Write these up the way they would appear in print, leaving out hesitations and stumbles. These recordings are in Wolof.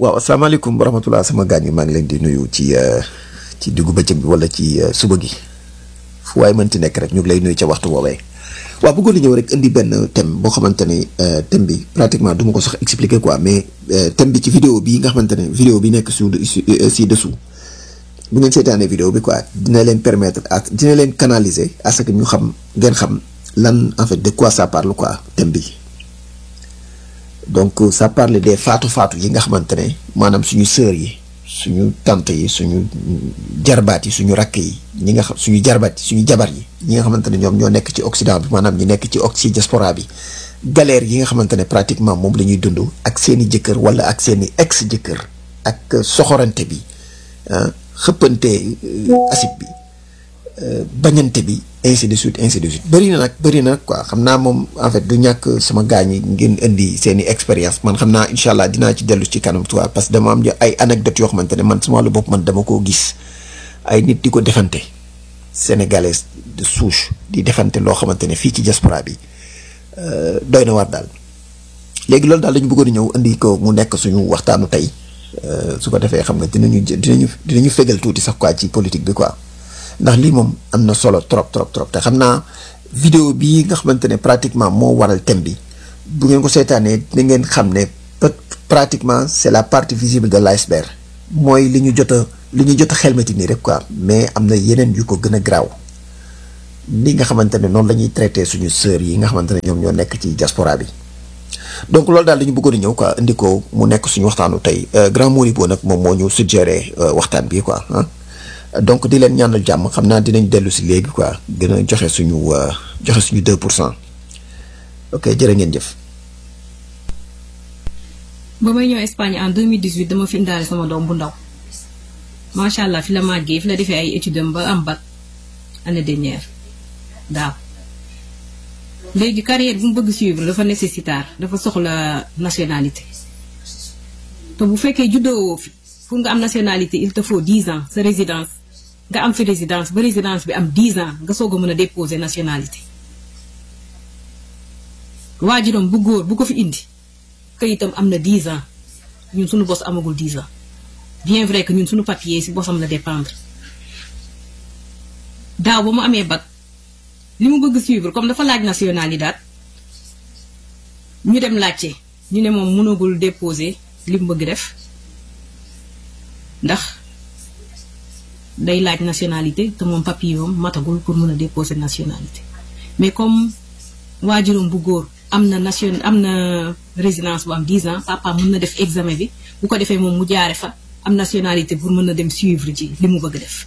waaw asalaamaaleykum wa rahmatulah sama gaañ yi maa ngi leen di nuyu ci diggu bëccëg bi wala ci suba gi fu waaye mënti nekk rek ñu ngi lay nuyu ca waxtu woowee. waaw bëggoon na ñëw rek indi benn thème boo xamante ne thème bi pratiquement du ma ko sax expliquer quoi mais thème bi ci vidéo bii nga xamante ne vidéo bi nekk ci dessous bu ngeen seetaanee vidéo bi quoi dina leen permettre ak dina leen canaliser à ce que ñu xam ngeen xam lan en fait de quoi ça parle quoi thème bi. donc ça parle des faatu yi nga xamante ne maanaam suñu sœur yi suñu tante yi suñu jarbaat yi suñu rakk yi ñi nga xam suñu jarbaat yi suñu jabar yi ñi nga xamante ne ñoom ñoo nekk ci Occident bi maanaam ñi nekk ci diaspora bi galère yi nga xamante ne pratiquement moom la ñuy dund ak seeni jëkkër wala ak seeni ex jëkkër ak soxorante bi xëppante acide bi bañante bi ainsi de suite bëri na nag quoi xam naa moom en fait du ñàkk sama gaañ yi ngeen indi seeni expérience man xam naa incha allah dinaa ci dellu ci kanam toi parce que dama am ay anecdotes yoo xamante ne man sama wàllu bopp man dama koo gis ay nit di ko defante sénégalais de souche di defante loo xamante ne fii ci diaspora bi doy na war daal léegi loolu daal dañu bëggoon a ñëw indi ko mu nekk suñu waxtaanu tey su ko defee xam nga dinañu fégal tuuti sax quoi ci politique bi quoi. ndax lii moom am na solo trop te xam naa vidéo bii nga xamante ne pratiquement moo waral thème bi bu ngeen ko seetaanee da ngeen xam ne pratiquement c'est la partie visible de l'iceberg mooy li ñu jot a xelmati nii rek quoi mais am na yeneen yu ko gën a garaaw li nga xamante ne noonu la ñuy traité suñu sœurs yi nga xamante ne ñoom ñoo nekk ci diaspora bi. donc loolu daal dañu bëggoon a ñëw quoi indi ko mu nekk suñu waxtaanu tey grand Moribo nag moom moo ñu suggéré waxtaan bi quoi donc di leen ñaanal jàmm xam naa dinañ dellu si léegi quoi gën a joxe suñu 2%. ok jërë ngeen jëf. ba may ñëw Espagne en 2018 dama fi indaale sama doom bu ndaw macha allah fi la màggee fi la defee ay études am ba am bac année dernière daaw léegi carrière bu mu bëgg suivre dafa nécessitaire dafa soxla nationalité te bu fekkee juddoo fi pour nga am nationalité il te faut 10 ans sa résidence. nga am fi résidence ba résidence bi am 10 ans nga soog a mën a déposer nationalité waajuram bu góor bu ko fi indi kayitam am na 10 ans ñun suñu bos amagul 10 ans bien vrai que ñun suñu papier ci bosam la dépendre daaw ba mu amee bac li mu bëgg suivre comme dafa laaj nationalité ñu dem laajte ñu ne moom mënagul déposer li mu bëgg def ndax day laaj nationalité te moom papier am matagul pour mën a déposer nationalité mais comme waajuram bu góor am na résidence bu am 10 ans papa mën na def examen bi bu ko defee moom mu jaare fa am nationalité pour mën a dem suivre ji li mu bëgg def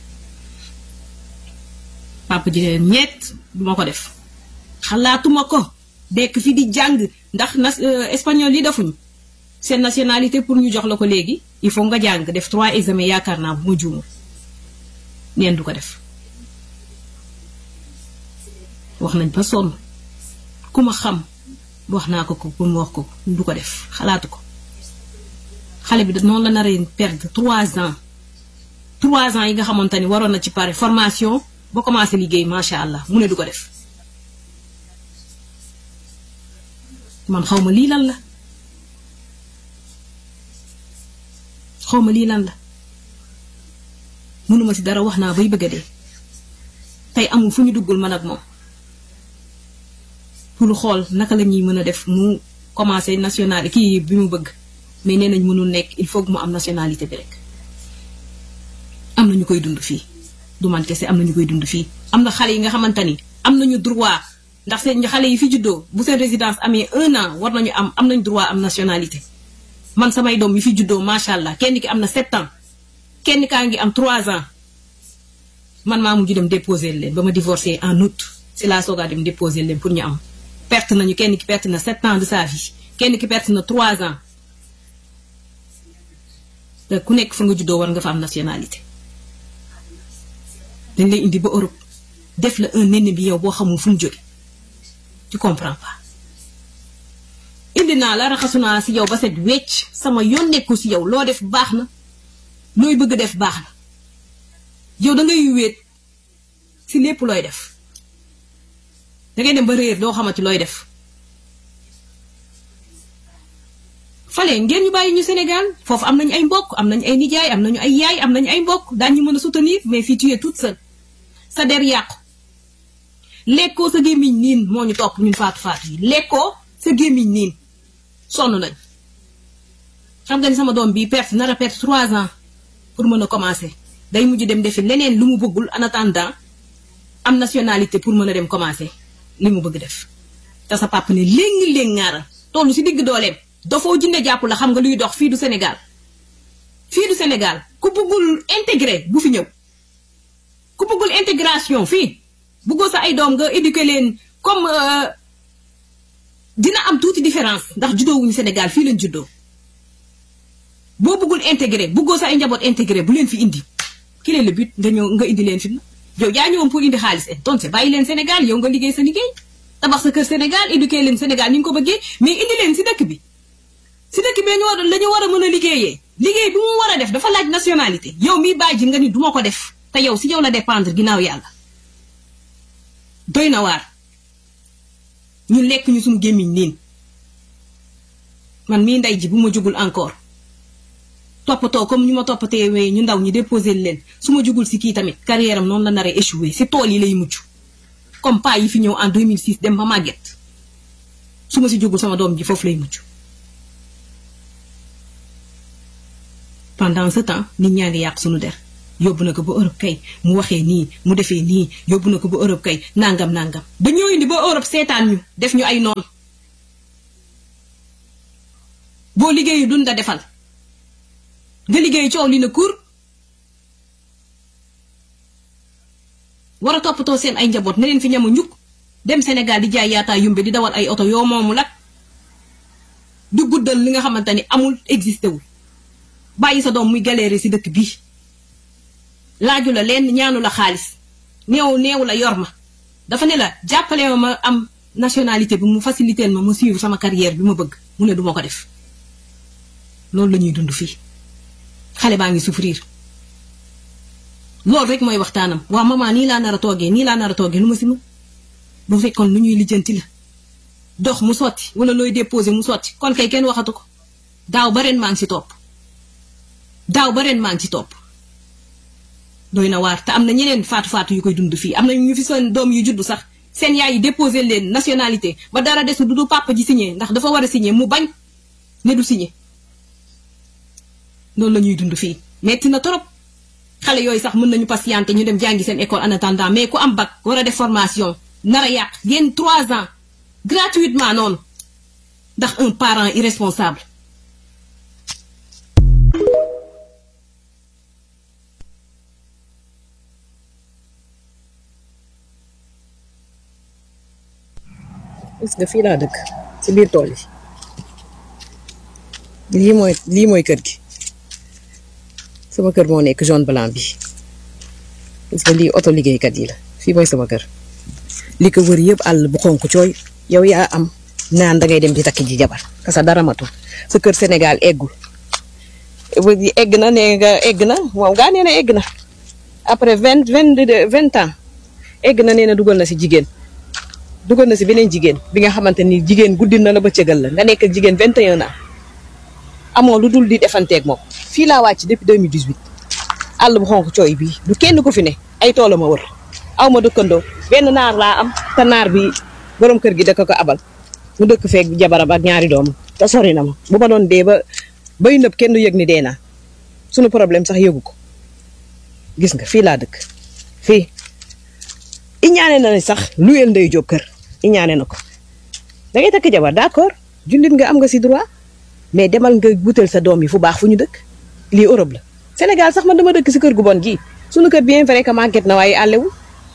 papa ji leen ñeet duma ko def xalaatuma ko dekk fi di jàng ndax espagnol yi defuñu seen nationalité pour ñu jox la ko léegi il faut nga jàng def 3 examens yaakaar naa bu ma juumu neen du ko def wax nañ ba sonn ku ma xam wax naa ko pour mu wax ko du ko def xalaatu ko xale bi noonu la naree perdre 3 ans yi nga xamante ni waroon na ci pare formation ba commencé liggéey macha allah mu ne du ko def man xaw ma lii lan la mënuma ci dara wax naa bay bëgg a dee tey amul fu ñu duggul man ak moom pour xool naka la ñuy mën a def mu commencé national kii bi mu bëgg mais nee nañ mënul nekk il faut que mu am nationalité bi rek am na ñu koy dund fii du man kese am na ñu koy dund fii am na xale yi nga xamante ni am nañu droit ndax seen xale yi fi juddoo bu seen résidence amee 1 an war nañu am nañ droit am nationalité man samay doom yi fi juddoo macha allah kenn ki am na 7 ans kenn kaa ngi am 3 ans man maa mujj dem déposer leen ba ma divorcé en août si laa soogaa dem déposer leen pour ñu am perte nañu kenn ki perte na 7 ans de sa vie kenn ki perte na 3 ans te ku nekk fa nga juddoo war nga fa am nationalité dañ lay indi ba Europe def la un ennemi bi yow boo xamul fu mu jóge tu comprends pas indi naa la raxasu naa si yow ba set wecc sama yoon nekku si yow loo def baax na looy bëgg def baax na yow da ngay wéet si lépp looy def da ngay dem ba réer doo xamante looy def fale ngeen ñu bàyyi ñu Sénégal foofu am nañu ay mbokk am nañu ay nijaay am nañu ay yaay am nañu ay mbokk daañu mën a soutenir mais fii tu es toute seule sa der yàqu lekkoo sa gémmiñ niin moo ñu topp ñun faatu yi lekkoo sa gémmiñ niin sonn nañ xam nga ni sama doom bi perte nar a perte 3 ans pour mën a commencer day mujj dem defi leneen lu mu bëggul en attendant am nationalité pour mën a dem commencer li mu bëgg def te sa papa ne léegi ngaaral tollu si digg dooleem dafoo jinne jàpp la xam nga luy dox fii du Sénégal ku bëggul intégré bu fi ñëw ku bëggul intégration fii bëggoo sa ay doom nga éduquer leen comme dina am tuuti différence ndax juddoowuñu Sénégal fii lañ juddoo boo bëggul intégré bëggoo sa ay njaboot intégré bu leen fi indi quel est le but nga ñëw nga indi leen fi yow yaa ñëwoon pour indi xaalis donc bàyyi leen Sénégal yow nga liggéey sa liggéey tabax sa kër Sénégal éduquer leen Sénégal ni nga ko bëggee mais indi leen si dëkk bi la ñu war a mën a liggéeyee liggéey bi mu war a def dafa laaj nationalité yow miy bàyyi nga ni duma ko def te yow si yow la dépendre ginnaaw yàlla doy na waar ñu lekk ñu suñu gémmiñ niin man mii ndey ji bu ma jugul encore toppatoo comme ñu ma toppatee wee ñu ndaw ñi déposé leen su ma jugul si kii tamit carrière am noonu la naree échoué si tool yi lay mucc comme pas yi fi ñëw en 2006 dem ba màgget su ma si jugul sama doom ji foofu lay mucc pendant ce temps nit ñaa ngi yàq suñu der yóbbu na ko ba Europe kay mu waxee nii mu defee nii yóbbu na ko ba Europe kay nangam ba ñoo indi ba Europe seetaan ñu def ñu ay noon boo liggéeyu dun da defal nga liggéey coow li na kur war a toppatoo seen ay njaboot ne leen fi ñama ñukk dem Sénégal di jaay yaataa yumbe di dawal ay oto yoo moomu lak du guddal li nga xamante ni amul existé wul bàyyi sa doom muy galérer si dëkk bii laaju la leen ñaanu la xaalis neew la yor ma dafa ne la jàppale ma am nationalité bi mu faciliter ma suivre sama carrière bi ma bëgg mu ne duma ko def loolu la ñuy dund fii xale baa ngi souffrir loolu rek mooy waxtaanam waa maman nii laa nar a toogee lu ma si ma bu fekkoon lu ñuy lijjanti la dox mu sotti wala looy déposé mu sotti kon kay kenn waxatu ko daaw ba ren maa ngi si topp doy na waar te am na ñeneen faatu yu koy dund fii am na ñu fi seen doom yu juddu sax seen yaay yi déposé leen nationalité ba dara desu du papa ji signé ndax dafa war a signé mu bañ ne du signé loolu la ñuy dund fii metti na trop xale yooyu sax mën nañu patienter ñu dem jàngi seen école en attendant mais ku am bac war a def formation nar a yàq yéen 3 ans gratuitement noonu ndax un parent irresponsable. gis nga fii laa dëkk ci biir tool yi lii mooy kër gi sama kër moo nekk jaune blanc bi gis nga lii oto liggéeykat yi la fii mooy sama kër li ko wër yëpp àll bu xonk cooy yow yaa am naan dangay dem di takki ji jabar kasa dara matul sa kër Sénégal eggul egg na nee nga egg na moom gaa nee na egg na après 20 ans egg na nee na dugal na si beneen jigéen bi nga xamante ni jigéen guddi na la ba cëgal la nga nekk ak jigéen 21 ans amoo lu dul di defanteeg moom fii laa wàcc depuis 2018 àll bu xonk cooy bii du kenn ko fi ne ay toola ma wër aw ma dëkkandoo benn naar laa am te naar bi borom kër gi da ko abal mu dëkk feeg jabaram ak ñaari doom te sori na ma bu ma doon dee bay nëb kenn du yëg ni dee naa sunu problème sax yëgu ko gis nga fii laa dëkk fii iñaane na ne sax luyel Ndeye Diop kër iñaane na ko da ngay takk jabar d'accord jullit nga am nga si droit mais demal nga wutal sa doom yi fu baax fu ñu dëkk lii Europe la Sénégal sax man dama dëkk si kër gu bon gii sunu kër bien vrai que màgget na waaye àllewul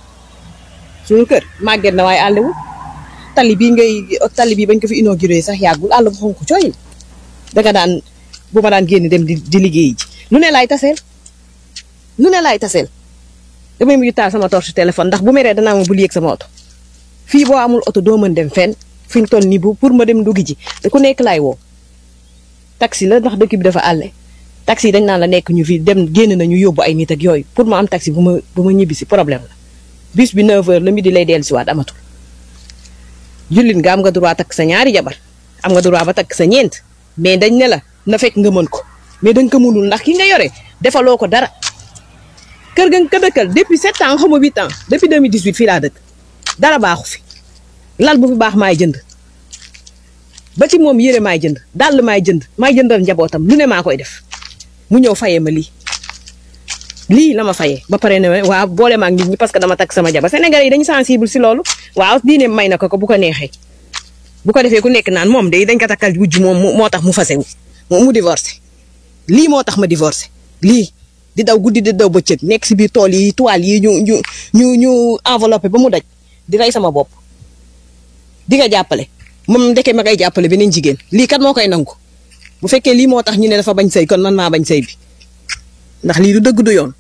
tali bii bañ ko fi inauguré sax yàggul àll bu xonk cooy danga daan bu ma daan génn dem di liggéey ji lu ne laay taseel damay mujj taal sama torche téléphone ndax bu meree danaa ma bul yéeg sama oto fii boo amul oto doo mën dem fenn fi ñu toll nii pour ma dem duggi ji te ku nekk laay woo taxi la ndax dëkk bi dafa àlle taxi yi dañ naan la nekk ñu fi dem génn nañu yóbbu ay nit ak yooyu pour ma am taxi bu ma ñibbi si problème la bus bi 9h la midi lay dellu si waat amatul jullit nga am nga droit takk sa ñaari jabar am nga droit ba takk sa ñeent mais dañ ne la na fekk nga mën ko mais da nga ko mënul ndax ki nga yore defaloo ko dara kër ga nga ko dëkkal depuis 7 ans xam nga 8 ans depuis 2018 fii laa dëkk dara baaxu fi lal bu fi baax maay jënd ba ci moom yére maay jënd dàll maay jëndal njabootam lu ne maa koy def mu ñëw fayee ma lii la ma fayee ba pare ne waaw boole ma ak nit ñi parce que dama takk sama jabar Sénégalais yi dañu sensible si loolu waaw diine may na ko bu ko neexee bu ko defee ku nekk naan moom de dañ ko takkal wujj moom moo tax mu fasewu mu divorcé lii moo tax ma divorcé lii di daw guddi di daw bëccëg nekk si biir tool yi toile yi ñu enveloppé ba mu daj di rey sama bopp di nga jàppale moom ndeke ma koy jàppale beneen jigéen lii kat moo koy nangu bu fekkee lii moo tax ñu ne dafa bañ sëy kon man maa bañ sëy bi ndax lii du dëgg du yoon.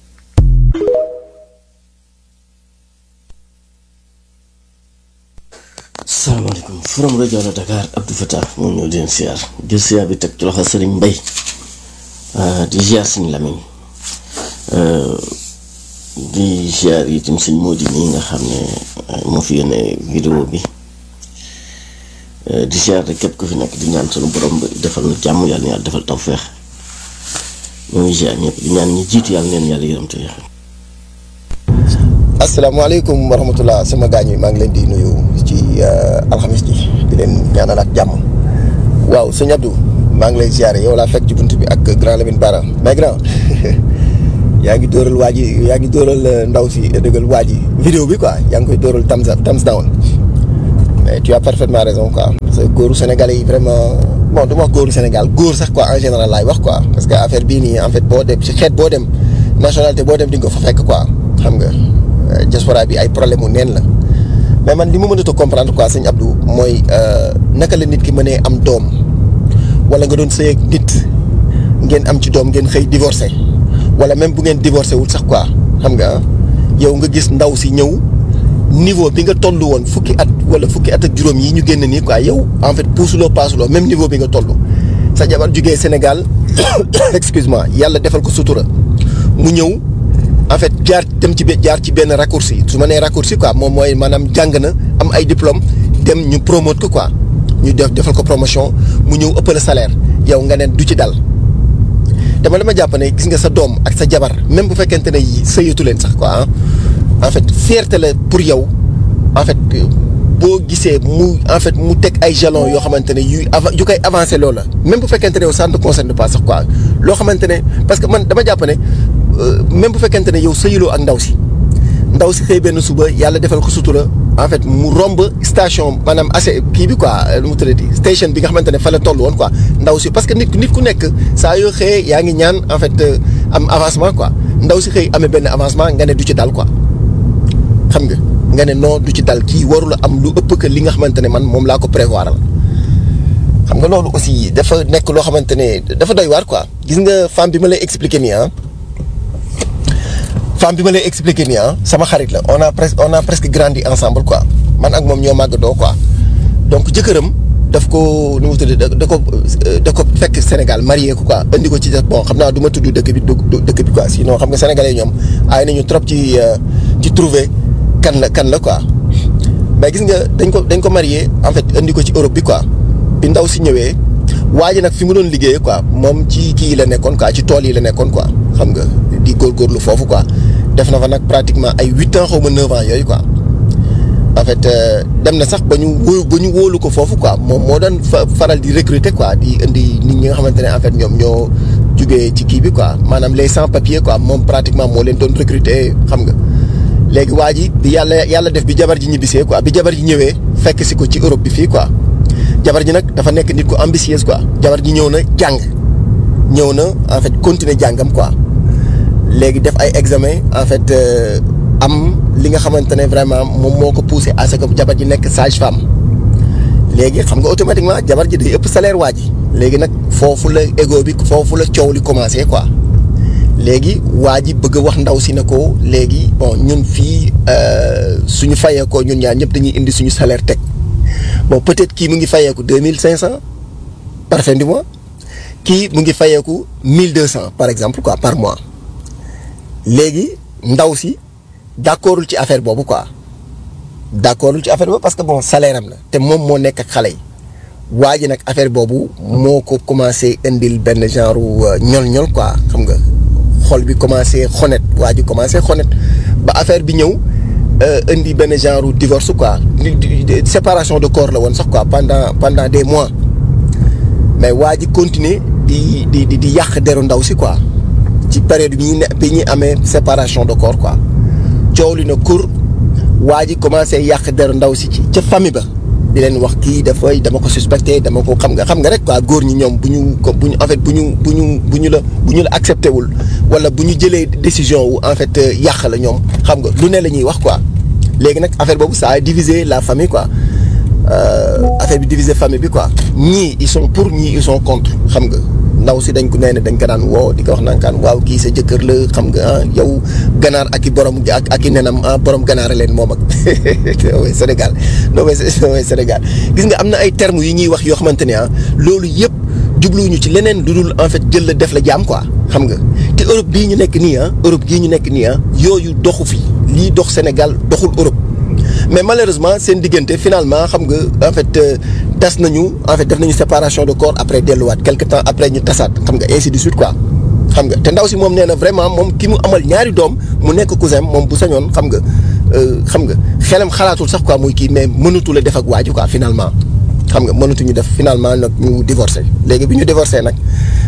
salaamaaleykum Forum rajo la Dakar Abdou Fatah moom ñoo leen siyaar jël siyaar bi teg ci loxo Serigne Mbaye di siyaar Serigne Lamine di siyaar itam Serigne Mody nii nga xam ne moo fi yónnee vidéo bi di siyaar rek képp ku fi nekk di ñaan sunu borom defal na jàmm yàlla na yàlla defal tawfeex ñoo ngi siyaar ñëpp di ñaan ñi jiitu yàlla neen yàlla yërëm te yaxam. asalaamaaleykum wa rahmatulah sama gaañ yi maa ngi leen di nuyu ci alxamis ji di leen ñaanal ak jàmm waaw sëñ Abdou maa ngi lay ziare yow laa fekk ci bunt bi ak grand Lamine Bara mais grand yaa ngi dóoral waa ji yaa ngi dóoral ndaw si dëggal waa ji vidéo bi quoi yaa ngi koy dóoral thumbs down mais tu as parfaitement raison quoi parce que góoru sénégalais yi vraiment bon du ma wax góoru Sénégal góor sax quoi en général laay wax quoi parce que affaire bii nii en fait boo dem ci xeet boo dem nationalité boo dem di nga ko fa fekk quoi xam nga. diaspora bi ay problème mu neen la mais man li ma mënut a comprendre quoi sëñ Abdou mooy naka la nit ki mënee am doom wala nga doon sëy ak nit ngeen am ci doom ngeen xëy divorcé wala même bu ngeen divorcé wul sax quoi xam nga yow nga gis ndaw si ñëw niveau bi nga toll woon fukki at wala fukki at ak juróom yi ñu génn nii quoi yow en fait puusuloo paasuloo même niveau bi nga toll sa jabar jugee Sénégal excuse-moi yàlla defal ko sutura mu ñëw. en fait jaar ci benn raccourci su ma nee raccourci quoi moom mooy maanaam jàng na am ay diplôme dem ñu promote ko quoi ñu defal ko promotion mu ñëw ëppale salaire yow nga ne du ci dal dama jàpp ne gis nga sa doom ak sa jabar même bu fekkente ne sëyatu leen sax quoi en fait fierté la pour yow en fait boo gisee mu teg ay jalons yoo xamante ne yu koy avancé loola même bu fekkente ne yow ça ne te concerne pas sax quoi loo xamante ne parce que man dama jàpp ne. même bu fekkente ne yow sëyiloo ak ndaw si xëy benn suba yàlla defal ko sutura en fait mu romb station maanaam kii bi quoi mu tuddati station bi nga xamante ne fa la toll woon quoi ndaw si parce que nit ku nekk saa yoo xëyee yaa ngi ñaan en fait am avancement quoi ndaw si xëy amee benn avancement nga ne du ci dal quoi xam nga ne non du ci dal kii warula am lu ëpp que li nga xamante ne man moom laa ko prévoir xam nga loolu aussi dafa nekk loo xamante ne dafa doy waar quoi gis nga femme bi ma lay expliquer nii sama xarit la on a presque grandi ensemble quoi man ak moom ñoo màggatoo quoi donc jëkkëram daf ko nu mu tudd da ko fekk Sénégal marié ko quoi indi ko ci bon xam naa du ma tudd dëkk bi quoi sinon xam nga sénégalais ñoom aay nañu trop ci trouver kan la quoi mais gis nga dañ ko marié en fait indi ko ci Europe bi quoi bi ndaw si ñëwee waa ji nag fi mu doon liggéeyee quoi moom ci kii la nekkoon quoi ci tool yi la nekkoon quoi xam nga di góorgóorlu foofu quoi def na fa nag pratiquement ay 8 ans xaw ma 9 ans yooyu quoi en fait dem na sax ba ñu wóolu ko foofu quoi moom moo doon faral di recruter quoi di indi nit ñi nga xamante ne en fait ñoom ñoo jugee ci kii bi quoi maanaam les sans papiers quoi moom pratiquement moo leen doon recruter xam nga léegi waa ji bi yàlla def bi jabar ji ñibbisee quoi bi jabar ji ñëwee fekk si ko ci Europe bi fii quoi jabar ji nag dafa nekk nit ku ambitieuse quoi jabar ji ñëw na en fait continuer jàngam quoi léegi def ay examen en fait am li nga xamante ne vraiment moom moo ko poussé à ce que jabar ji nekk sage-femme léegi xam nga automatiquement jabar ji day ëpp salaire waa ji léegi nag foofu la ego bi foofu la coow li commencé quoi léegi waa ji bëgg a wax ndaw si ne ko léegi bon ñun fii suñu fayee ko ñun ñaar ñëpp dañuy indi suñu salaire teg bon peut-être kii mu ngi fayeeku 2500 par fin du mois kii mu ngi fayeeku 1200 par exemple quoi par mois léegi ndaw si d'accordul ci affaire boobu quoi d'accordul ci affaire boobu parce que bon salaire am la te moom moo nekk ak xale yi waa ji nag affaire boobu moo ko commencé indil benn genre ñol-ñol quoi xam nga xol bi commencé xonet waa ji commencé xonet ba affaire bi ñëw indi benn genre divorce quoi séparation de corps la woon sax quoi pendant des mois mais waa ji continuer di yàq deru ndaw si quoi ci période bi ñuy amee séparation de corps quoi coow li na kur waa ji commencé yàq deru ndaw si ci ca famille ba di leen wax kii dama ko suspecté dama ko xam nga rek quoi góor ñi ñoom bu ñu en fait bu ñu la accepté wul wala bu ñu jëlee décision wu en fait yàq la ñoom xam nga lu ne la ñuy wax quoi léegi nag affaire boobu ça a divisé la famille quoi affaire bi divisé famille bi quoi ñii ils sont pour ñii ils sont contre xam nga ndaw si dañ ko daan woo di ko wax naan kaan waaw kii sa jëkkër la xam nga yow ganaar ak i borom ak i nenam borom ganaar leen moom ak Sénégal non mais Sénégal gis nga am na ay termes yu ñuy wax yoo xamante ne loolu yëpp jubluwuñu ci leneen lu dul en fait jël la def la jaam quoi xam nga te Europe bii ñu nekk nii Europe gii ñu nekk nii yooyu doxu fi lii dox Sénégal doxul Europe mais malheureusement seen diggante finalement xam nga en fait tas nañu en fait def nañu séparation de corps après delluwaat quelque temps après ñu tasaat xam nga ainsi de suite quoi xam nga te ndaw si moom nee na vraiment moom ki mu amal ñaari doom mu nekk cousin moom bu sañoon xam nga xelam xalaatul sax quoi muy kii mais mënatu la def ak waaju quoi finalement xam nga mënatuñu def finalement nag ñu divorcé léegi bi ñu divorcé nag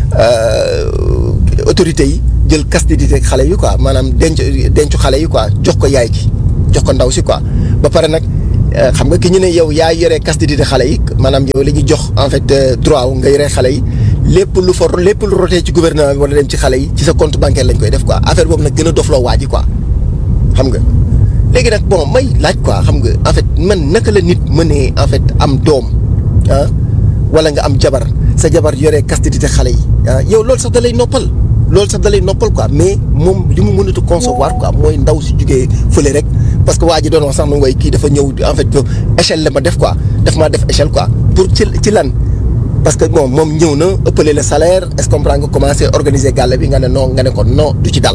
autorités yi jël custody xale yi quoi maanaam dencu xale yi quoi jox ko yaay ji jox ko ndaw si quoi ba pare nag xam nga ki ñu ne yow yaa yore custody xale yi maanaam yow la ñuy jox en fait droit nga yore xale yi lépp lu rotee ci gouvernement bi wala dem ci xale yi ci sa compte bancaire lañ koy def quoi affaire boobu nag gën a dofloo waa ji quoi xam nga léegi nag bon may laaj quoi xam nga en fait man naka la nit mënee en fait am doom wala nga am jabar sa jabar yore custody xale yi yow loolu sax da lay noppal quoi mais moom li mu mënatu concevoir quoi mooy ndaw si jugee fële rek parce que waa ji doon wax sax na way kii dafa ñëw en fait échelle la ma def quoi daf maa def échelle quoi pour ci lan parce que bon moom ñëw na ëppale le salaire est-ce que comprend nga commencé organiser gàlle bi nga ne non nga ne ko non du ci dal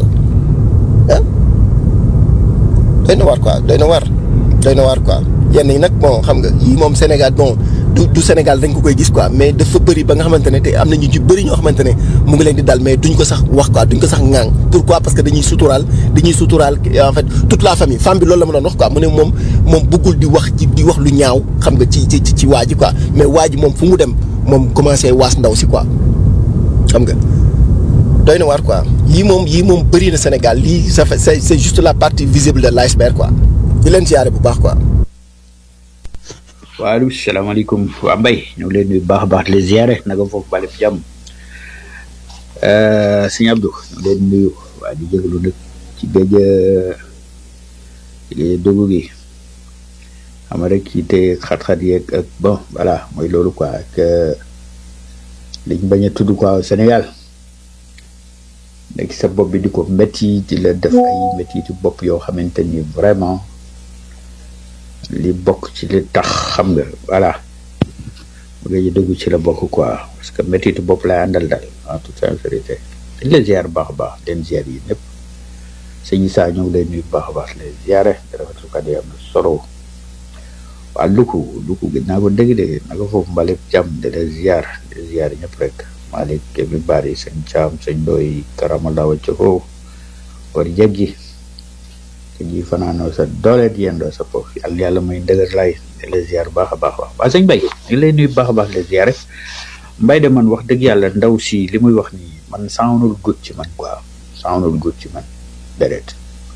doy na waar quoi yenn yi nag bon xam nga yii moom Sénégal bon du Sénégal dañ ko koy gis quoi mais dafa bëri ba nga xamante ne te am na ñu ci bëri ñoo xamante ne mu ngi leen di dal mais duñ ko sax wax quoi duñ ko sax ŋaang pourquoi parce que dañuy suturaal en fait toute la famille femme bi loolu la ma doon wax quoi mu ne moom bëggul di wax lu ñaaw xam nga ci waa ji quoi mais waa ji moom fu mu dem moom commencé waas ndaw si quoi xam nga doy na waar quoi yii moom bëri na Sénégal lii c'est juste la partie visible de l'iceberg quoi di leen siyaare bu baax quoi. waaleykum salaamaaleykum waa Mbaye ñu ngi leen nuyu baax a baax di leen ziare naka foofu bale fi jàmm sëñ Abdou ñu ngi leen nuyu waa di jégalu nag ci géej dugg gi xam rek ci te xat-xat yeeg ak bon voilà mooy loolu quoi ak liñ bañ a tudd quoi Sénégal nekk sa bopp bi di ko métti di la def ay métti ci bopp yoo xamante ni vraiment. li bokk ci li tax xam nga voilà bu nga dugg ci la bokk quoi parce que méttiitu bopp lay àndal daal en toute sincérité dañ leen ziar baax a baax den ziar yi ñëpp sëñ Issa ñu ngi lay nuyu baax a baax leen ziare rafetlu kàddu yi am na solo waa luku gën naa ko dégg naka foofu mbale jàmm de la ziar ñëpp rek Malick Kébé Bari sëñ Thiam sëñ Ndoy Karamalawa Coko war jéggi ji fanaanoo sa doole di yendoo sa foofu yàlla may ndëgër lay la ziar baax a baax waa sëñ Mbaye ñu lay nuyu baax a baax la ziar Mbaye de man wax dëgg yàlla ndaw si li muy wax nii man sawnul gut ci man quoi sawnul gut ci man déedéet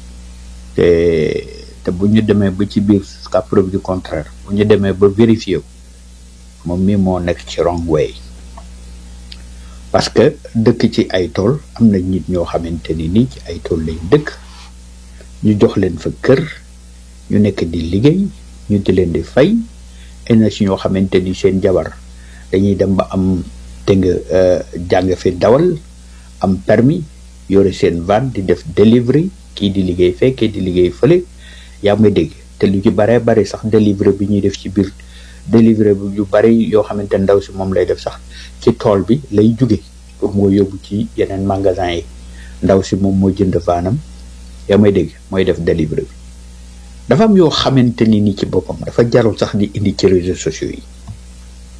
te bu ñu demee ba ci biir jusqu'à preuve du contraire bu ñu demee ba vérifier moom mii moo nekk ci wrong way parce que dëkk ci ay tool am na nit ñoo xamante ni nii ci ay tool lañ dëkk ñu jox leen fa kër ñu nekk di liggéey ñu di leen di fay ay na si ñoo xamante ni seen jabar dañuy dem ba am te nga jàng fi dawal am permis yore seen van di def delivery kii di liggéey fee kii di liggéey fële yaa may dégg te lu ci baree bari sax delivery bi ñuy def ci biir delivery bi yu bari yoo xamante ndaw si moom lay def sax ci tool bi lay jóge pour moo yóbbu ci yeneen magasin yi ndaw si moom moo jënd vaanam yaa may dégg mooy def delivery bi dafa am yoo xamante ni ci boppam dafa jarul sax di indi ci réseaux sociaux yi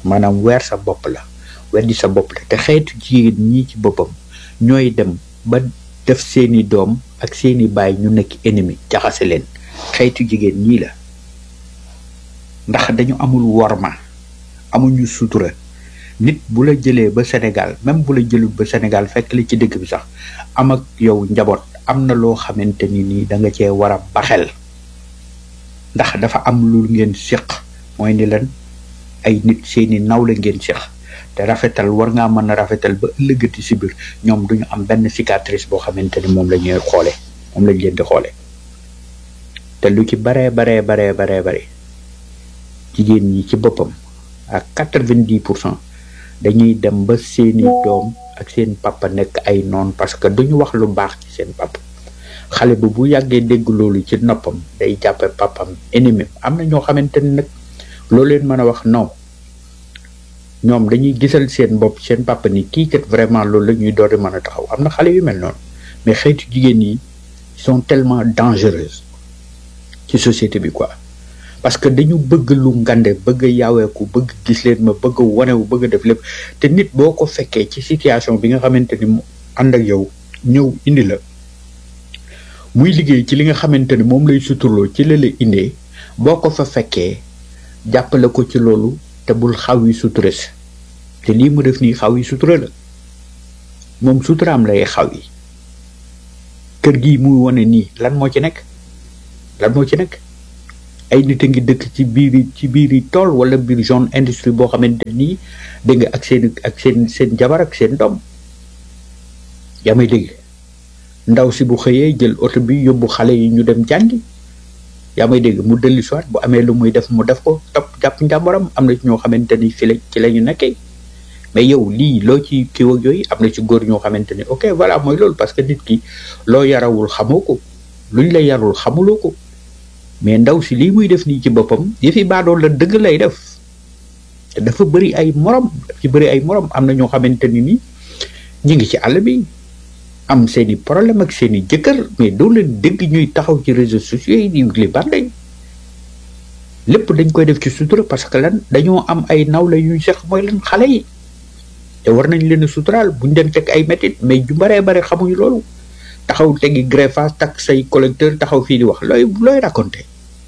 maanaam weer sa bopp la weddi sa bopp la te xeetu jigéen ñii ci boppam ñooy dem ba def seeni doom ak seeni baay ñu nekk ennemi jaxase leen xeetu jigéen ñii la ndax dañu amul worma amuñu sutura nit bu la jëlee ba Sénégal même bu la jëlul ba Sénégal fekk li ci dëkk bi sax am ak yow njaboot am na loo xamante ni nii da nga cee war a baxel ndax dafa am lu ngeen séq mooy ni lan ay nit seeni naw la ngeen séq te rafetal war ngaa mën a rafetal ba ëllëgati si biir ñoom duñu am benn cicatrice boo xamante ni moom la ñuy xoole moom lañ leen di xoole te lu ci baree bare jigéen ñi ci boppam ak 90% dañuy dem ba seeni doom ak seen papa nekk ay noon parce que duñu wax lu baax ci seen papa xale bi bu yàggee dégg loolu ci noppam day jàppe papam ennemi am na ñoo xamante ni nag loolu leen mën a wax non ñoom dañuy gisal seen bopp seen papa ni kii kat vraiment loolu la ñuy doori mën a taxaw am na xale yu mel noonu mais xeetu jigéen yi sont tellement dangereuses ci société bi quoi parce que dañu bëgg lu ngande bëgg a yaaweeku bëgg gis leen ma bëgg a wanewu bëgg a def lépp te nit boo ko fekkee ci situation bi nga xamante ni mu ànd ak yow ñëw indi la muy liggéey ci li nga xamante ni moom lay suturloo ci la indee boo ko fa fekkee jàppale ko ci loolu te bul xaw yi sutura si te lii mu def nii xaw yi sutura la moom suturaam lay xaw yi kër gi muy wane nii lan moo ci nekk ay nit a ngi dëkk ci biiri tool wala biir zone industrie boo xamante nii dégg nga ak seen jabar ak seen doom yaa may dégg ndaw si bu xëyee jël oto bi yóbbu xale yi ñu dem jàngi yaa may dégg mu dellu soit bu amee lu muy def mu def ko topp jàpp njàmbaram am na ci ñoo xamante ni fi la ci la ñu nekkee mais yow lii loo ci kii ak yooyu am na ci góor ñoo xamante ni ok voilà mooy loolu parce que nit ki loo yarawul xamoo ko luñ la yarul xamuloo ko mais ndaw si lii muy def nii ci boppam yëfi baadool la dëgg lay def te dafa bëri ay morom am na ñoo xamante ni ñu ngi ci àll bi am seeni problème ak seeni jëkkër mais doo leen dégg ñuy taxaw ci réseaux sociaux yi di li bande lépp dañ koy def ci sutura parce que lan dañoo am ay nawle yuy seq mooy lan xale yi te war nañ leen a suturaal buñ leen teg ay métit mais ju baree bare xamuñu loolu taxaw tegi greffage takk say collecteur taxaw fii di wax looy raconter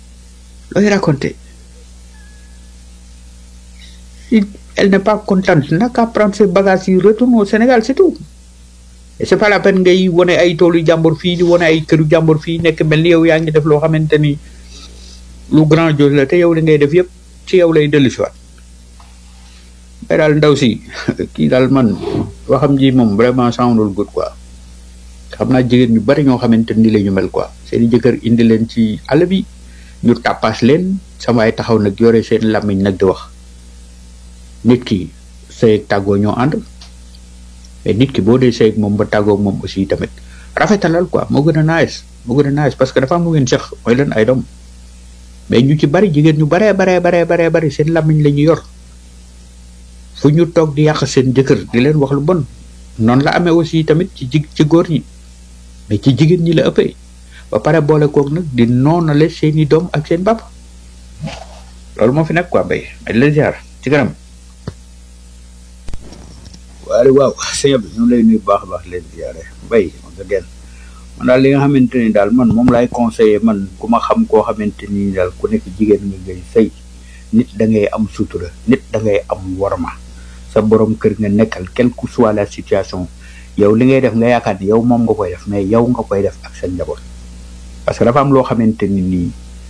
si elle n'est pas contente n'a qu'à prendre ses bagages yi retourne au Sénégal c'est tout et c'est pas la peine ngay wane ay toolu jàmbur fii di wane ay këru jàmbur fii nekk mel ni yow yaa ngi def loo xamante ni lu grandiose la te yow li ngay def yëpp ci yow lay dellu si waat mais daal ndaw si kii daal man waxam ji moom vraiment soundul good quoi xam naa jigéen ñu bari ñoo xamante ni la ñu mel quoi seeni jëkkër indi leen ci àll bi ñu tàppaas leen sama ay taxaw nag yore seen làmmiñ nag di wax nit ki sëy ak tàggoo ñoo ànd mais nit ki boo dee sëy ak moom ba tàggoo moom aussi tamit rafetalal quoi moo gën a nice parce que dafa am lu ngeen seq mooy leen ay doom mais ñu ci bari jigéen ñu baree bari seen làmmiñ la ñu yor fu ñu toog di yàq seen jëkkër di leen wax lu bon noonu la amee aussi tamit ci góor ñi mais ci jigéen ñi la ëppee ba pare boole koog nag di noonale seeni doom ak seen bàpp loolu moo fi nekk quoi bay ay la ziar ci kanam waaw sëñ bi ñu lay nuyu baax a baax leen ziare bay nga genn man daal li nga xamante ni daal man moom laay conseiller man ku ma xam koo xamante ni daal ku nekk jigéen nga ngay sëy nit da ngay am sutura nit da ngay am worma sa borom kër nga nekkal quelle que soit la situation yow li ngay def nga yaakaar ni yow moom nga koy def mais yow nga koy def ak sa njaboot parce que dafa am loo xamante ni nii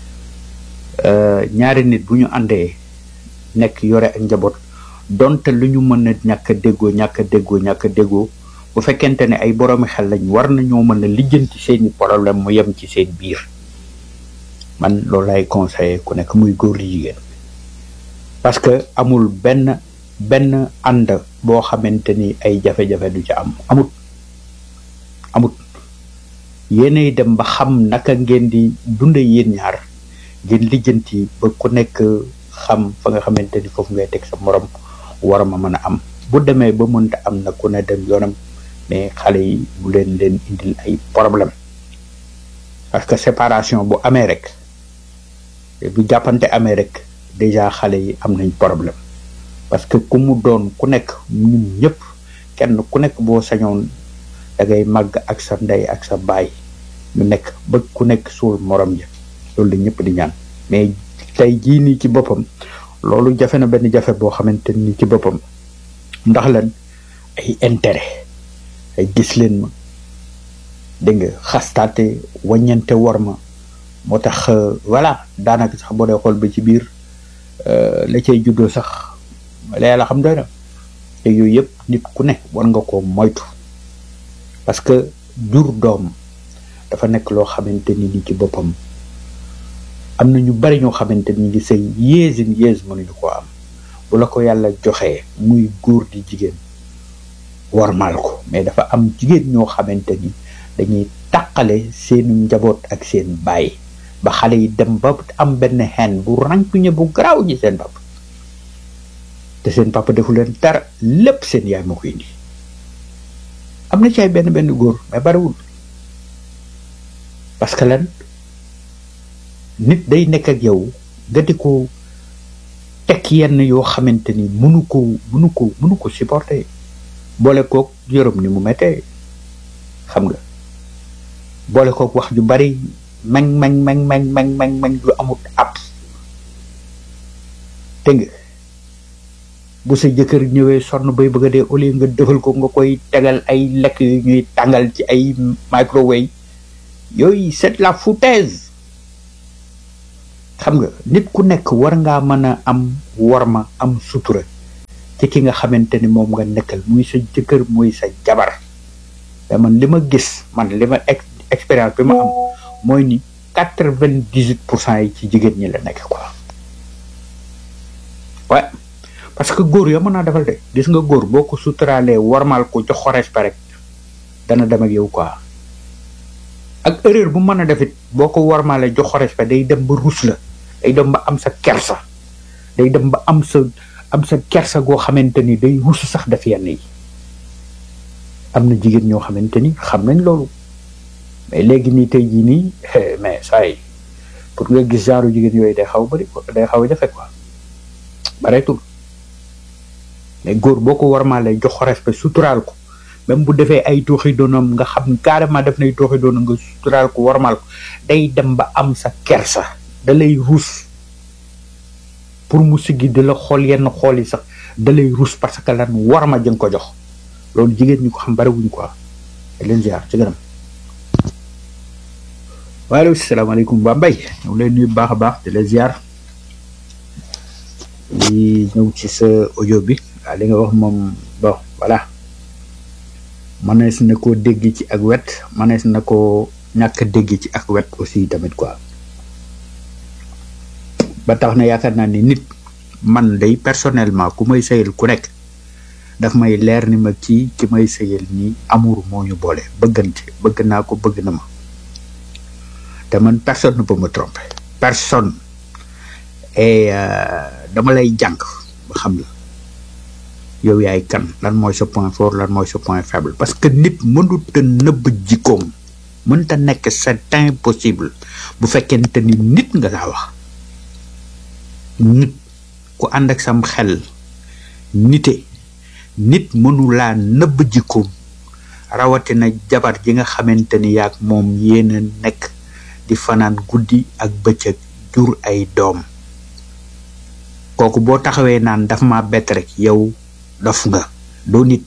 ñaari nit bu ñu àndee nekk yore ak njaboot donte lu ñu mën a ñàkk a déggoo bu fekkente ne ay boroomi xel lañ war nañoo mën a lijjanti seeni problème mu yem ci seen biir man loolu lay conseiller ku nekk muy góor di jigéen parce que amul benn ànd boo xamante ni ay jafe-jafe du ci amut yéenay dem ba xam naka ngeen di dunde yéen ñaar ngeen lijjanti ba ku nekk xam fa nga xamante ni foofu ngay teg sa morom war ma mën a am bu demee ba mënta am na ku ne dem yoonam mais xale yi bu leen indil ay problème parce que séparation bu amee rek bu jàppante amee rek déjà xale yi am nañ problème parce que ku mu doon ku nekk ñun ñëpp kenn ku nekk boo sañoon da ngay màgg ak sa ndey ak sa baay ñu nekk ba ku nekk suul morom ja loolu la ñëpp di ñaan mais tey jii nii ci boppam loolu jafe na benn jafe boo xamante ni ci boppam ndax lan ay intérêt ay gis leen ma dégg nga xastaate wàññante war ma moo tax voilà daanaka sax boo dee xool ba ci biir la cay juddoo sax la yàlla xam doy na te yooyu yëpp nit ku ne war nga ko moytu parce que jur doom dafa nekk loo xamante ni ci boppam am na ñu bari ñoo xamante ni ngi say yées mënuñu ko am bu la ko yàlla joxee muy góor di jigéen warmaal ko mais dafa am jigéen ñoo xamante ni dañuy tàqale seen njaboot ak seen baay ba xale yi dem ba am benn xeen bu rànkuñe bu garaaw ji seen papa te seen papa defu leen dara lépp seen yaay moo ko indi am na ci ay benn góor mais bariwul parce que lan nit day nekk ak yow nga di ko teg yenn yoo xamante ni mënu ko supporter boole kook yërëm ni mu mettee xam nga boole kook wax ju bari mañ ju amut ab te nga bu sa jëkkër ñëwee sonn bay bëgg a dee au lieu nga defal ko nga koy tegal ay lekk yu ñuy tàngal ci ay microwave yooyu c'est la foutaise xam nga nit ku nekk war ngaa mën a am warma am sutura ci ki nga xamante ni moom nga nekkal muy sa jëkkër muy sa jabar mais man li ma gis man li ma expérience bi ma am mooy ni 98% yi ci jigéen ñi la nekk quoi ouais parce que góor yoo mën naa defal de gis nga góor boo ko suturaalee warmal ko jox ko respect rek dana dem ak yow quoi ak erreur bu mën a defit boo ko warmaalee jox ko respect day dem ba rus la day dem ba am sa kersa day dem ba am sa kersa goo xamante ni day rus sax def yenn yi am na jigéen ñoo xamante ni xam nañ loolu mais léegi nii tey jii nii mais saa yi pour nga gis genre jigéen yooyu day xaw a jafe quoi bareetul mais góor boo ko warmaalee jox ko respect suturaal ko même bu defee ay tooxi doonam nga xam carrément def nay tooxi doonam nga suturaal ko warmaal ko day dem ba am sa kersa da lay ruus pour mu siggi di la xool yenn xool yi sax da lay ruus parce que lan warma jëng ko jox loolu jigéen ñi ko xam bariwuñ quoi leen ziar ci gënam waaleykum salaamaaleykum waa Mbay ñëw leen nuyu baax a baax di la ziar di ñëw ci sa audio bi waaw li nga wax moom bon voilà mënees na koo dégg ci ak wet mënees na koo ñàkk dégg ci ak wet aussi tamit quoi ba tax na yaakaar naa ni nit man day personnellement ku may sëyal ku nekk daf may leer ni ma kii ki may sëyal nii amour moo ñu boole bëggante bëgg naa ko bëgg na ma te man personne ne peut me tromper personne et dama lay jàng ba xam la yow yaay kan lan mooy sa point fort lan mooy sa point faible parce que nit mënut a nëbb jikkoom mënta nekk c'est impossible bu fekkente ni nit nga laa wax nit ku ànd ak sam xel nite nit mënu laa nëbb jikkoom rawatina jabar ji nga xamante ni yaag moom yéen a nekk di fanaan guddi ak bëccëg jur ay doom kooku boo taxawee naan daf ma bett rek yow dof nga doo nit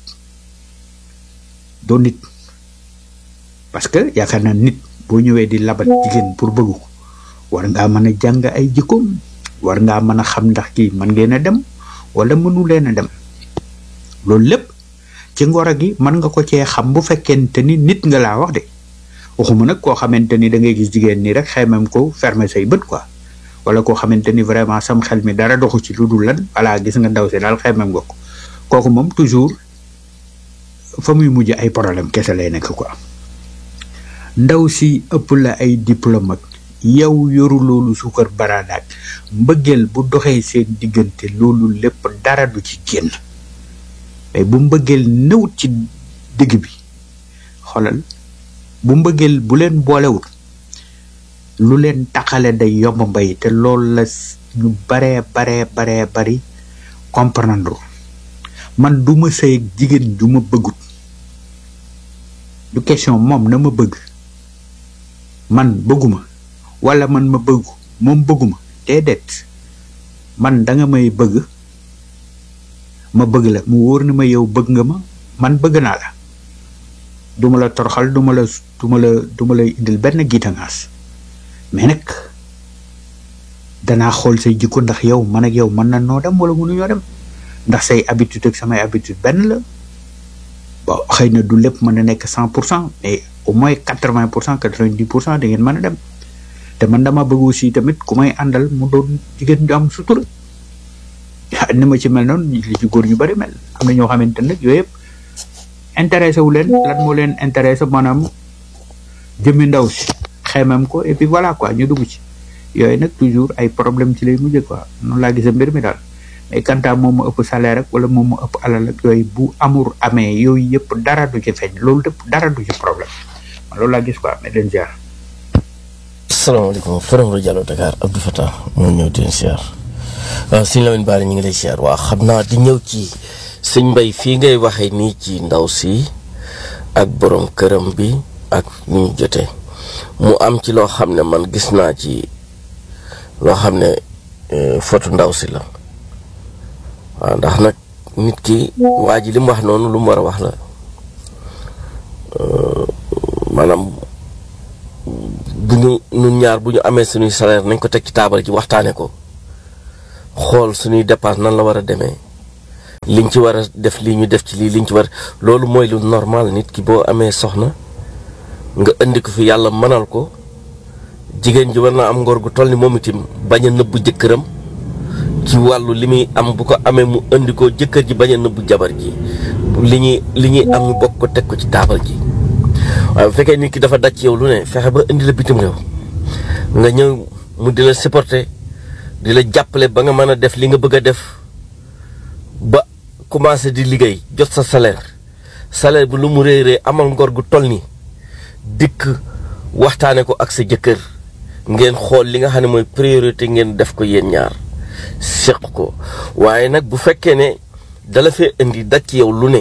parce que yaakaar naa nit boo ñëwee di labat jigéen pour bëgg ko war ngaa mën a jàng ay jikkoom war ngaa mën a xam ndax kii mën ngeen a dem wala mënu leen a dem loolu lépp ci ngoro gi mën nga ko cee xam bu fekkente ni nit nga laa wax de waxuma nag koo xamante ni da ngay gis jigéen nii rek xaymam ko fermer say bët quoi wala koo xamante ni vraiment sam xel mi dara doxu ci lu dul lan voilà gis nga ndaw si daal xaymam nga ko kooku moom toujours fa muy mujj ay problème kese lay nekk quoi ndaw si ëpp la ay diplôme ak yow yoru loolu suukar baraadaak mbëggeel bu doxee seen diggante loolu lépp dara du ci génn mais bu mbëggeel nëwut ci digg bi xoolal bu mbëggeel bu leen boolewut lu leen taxale day yomb mbay te loolu la ñu baree bari comprendre man du ma sëy ak jigéen du ma bëggut du question moom na ma bëgg man bëgguma wala man ma bëggu moom bëgguma déedéet man da nga may bëgg ma bëgg la mu wóor ni ma yow bëgg nga ma man bëgg naa la duma la torxal duma la indil benn giitangaas mais nag danaa xool say jikko ndax yow man ak yow mën na noo dem wala mënuñoo dem ndax say habitude ak samay habitude benn la bon xëy na du lépp mën na nekk 100% mais au moins 80% 90% da ngeen mën a dem te man dama bëgg aussi tamit ku may àndal mu doon jigéen ju am sutura ni ma ci mel noonu li ci góor ñu bari mel am na ñoo xamante nag yooyu yëpp intéressé wu leen lan moo leen intéressé maanaam jëmmi ndaw si xeemam ko et puis voilà quoi ñu dugg ci yooyu nag toujours ay problème ci lay mujjee quoi noonu laa gisee mbir mi daal mais kanta moom ma ëpp salaire rek wala moom ma ëpp alal ak yooyu bu amour amee yooyu yëpp dara du ci feeñ loolu lépp dara du ci problème man loolu laa gis quoi mais leen ziar. asalaamaaleykum Forum Rajo Diallo Dakar Abdou Fatah moo ñëw di leen ziar waaw sëñ Lamine Bara ñu ngi lay ziar waa xam naa di ñëw ci sëñ Mbaye fii ngay waxee nii ci ndaw si ak borom këram bi ak ñu jotee mu am ci loo xam ne man gis naa ci loo xam ne photo ndaw si la waaw ndax nag nit ki waa ji li mu wax noonu lu mu war a wax la maanaam bu ñu ñun ñaar bu ñu amee suñuy salaire nañ ko teg ci taabal ji waxtaane ko xool suñuy dépense nan la war a demee liñ ci war a def lii ñu def ci lii liñ ci war loolu mooy lu normal nit ki boo amee soxna nga indi ko fi yàlla mënal ko jigéen ji war na am ngor gu toll ni moom itam bañ a nëbbu jëkkëram ci wàllu li muy am bu ko amee mu indi ko jëkkër ji bañ a nëbbu jabar ji li ñuy am ñu bokk ko teg ko ci taabal ji waaye bu fekkee nit ki dafa daj ci yow lu ne fexe ba indi la bitim réew nga ñëw mu di la supporter di la jàppale ba nga mën a def li nga bëgg a def ba commencé di liggéey jot sa salaire bi lu mu réeree amal ngor gu toll ni dikk waxtaane ko ak sa jëkkër ngeen xool li nga xam ne mooy priorité ngeen def ko yéen ñaar seq ko waaye nag bu fekkee ne dala fee indi daj ci yow lu ne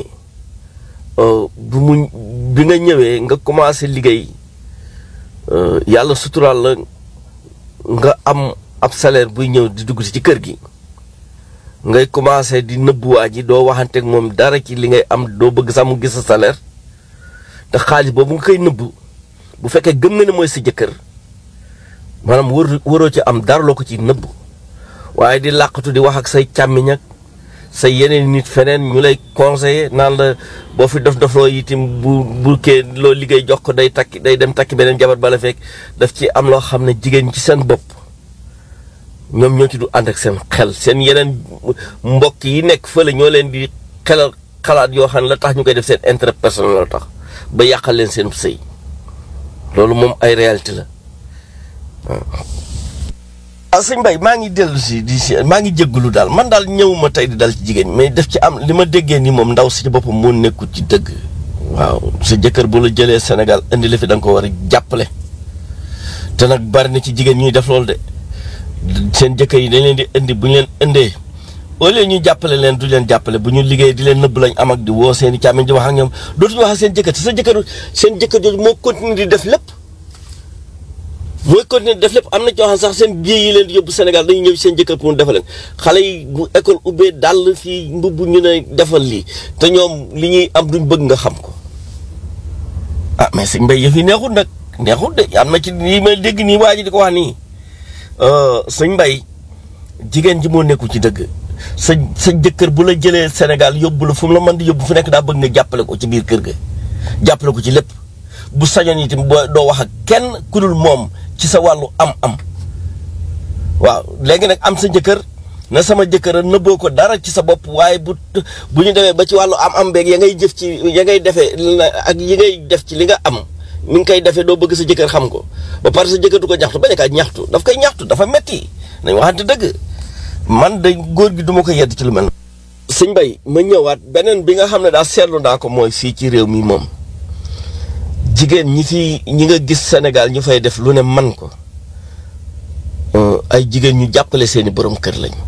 bi nga ñëwee nga commencé liggéey yàlla suturaal la nga am ab salaire buy ñëw di dugg ci kër gi ngay commencé di nëbbuwaa ji doo waxanteeg moom dara ci li ngay am doo bëgg sax mu gis sa salaire te xaalis boobu nga koy nëbbu bu fekkee gëm nga ne mooy sa jëkkër maanaam waroo ci am dara loo ko ci nëbbu waaye di làqatu di wax ak say càmmiñ ak say yeneen nit feneen ñu lay conseiller naan la boo fi dofloo itam bu kee loo liggéey jox ko day dem takki beneen jabar bala fekk daf ci am loo xam ne jigéen ci seen bopp ñoom ñoo ci du ànd ak seen xel seen yeneen mbokk yi nekk fële ñoo leen di xalaat yoo xam ne la tax ñu koy def seen intérêt personnel la tax ba yàqal leen seen sëy loolu moom ay réalité la waaw sëñ Mbaye maa ngi dellu si maa ngi jéggulu daal man daal ñëwuma tey di dal ci jigéen mais def ci am li ma déggee ni moom ndaw si ci boppam moo nekkul ci dëgg waaw sa jëkkër bu la jëlee Sénégal indi la fi da nga ko war a jàppale te nag bari na ci jigéen ñuy def loolu de seen jëkkër yi dañ leen di indi bu ñu leen indee au lieu ñu jàppale leen du leen jàppale bu ñu liggéey di leen nëbb lañ am ak di woo seen i càmmiñ di wax ak ñoom dootuñu wax ak seen jëkkër te seen jëkkër jooju moo continuer di def lépp mooy continuer di def lépp am na ñoo xam sax seen biir yi leen di yóbbu Sénégal dañuy ñëw seen jëkkër pour mu defal leen xale yi bu école ubbee dàll fii mbubb ñu ne defal lii te ñoom li ñuy am duñ bëgg nga xam ko ah mais sëñ Mbaye yëf yi neexul nag neexul de am na ci yi may dégg nii waa ji di ko wax nii sëñ Mbaye jigéen ji moo nekkul ci dëgg sa jëkkër bu la jëlee Sénégal yóbbu la fu mu la mën di yóbbu fu nekk daa bëgg nga jàppale ko ci biir kër ga jàppale ko ci lépp bu sañoon itam doo wax ak kenn ku dul moom ci sa wàllu am-am waaw léegi nag am sa jëkkër na sama jëkkër nëbboo ko dara ci sa bopp waaye bu ñu demee ba ci wàllu am-am beeg ya ngay jëf ci ya ngay defee ak yi ngay def ci li nga am mi ngi koy defee doo bëgg sa jëkkër xam ko ba pare sa jëkkër du ko ñaxtu ba nekkaat ñaxtu daf koy ñaxtu dafa metti nañ waxante dëgg man de góor gi duma ko yedd ci lu mel. sëñ Mbaye ma ñëwaat beneen bi nga xam ne daal seetlu naa ko mooy fii ci réew mi moom jigéen ñi nga gis Sénégal ñu fay def lu ne man ko ay jigéen ñu jàppale seeni borom kër lañ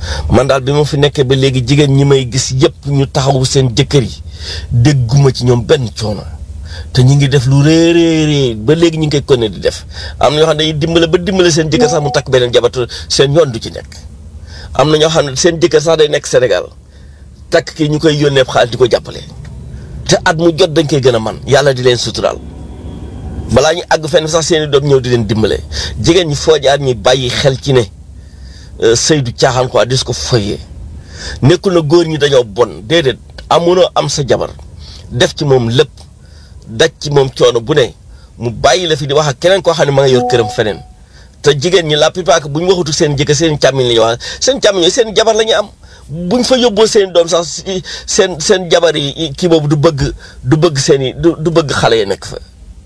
man daal bi ma fi nekkee ba léegi jigéen ñi may gis yëpp ñu taxawu seen jëkkër yi dégguma ci ñoom benn coono te ñu ngi def lu réeréerée ba léegi ñu ngi koy konne di def am na ñoo xam ne day dimbale seen jëkkër sax mu takk beneen jabatu seen yoon du ci nekk am na ñoo xam ne seen jëkkër sax day nekk Sénégal takk kii ñu koy yónnee xaalis di ko jàppale te at mu jot dañ koy gën a man yàlla di leen suturaal balaa ñu àgg fenn sax seeni doom ñëw di leen dimbale jigéen ñi foo jaar ñi bàyyi xel ci ne sëy du caaxaan quoi dis ko foyee nekkul na góor ñi dañoo bon déedéet amunoo am sa jabar def ci moom lépp daj ci moom coono bu ne mu bàyyi la fi di wax ak keneen koo xam ne ma nga yor këram feneen te jigéen ñi la plupart bu ñu waxutu seen jëkkër seen càmmiñ la ñuy wax seen càmmiñ seen jabar la ñuy am buñ fa yóbboo seen doom sax seen jabar yi kii boobu du bëgg seen i du bëgg xale yi nekk fa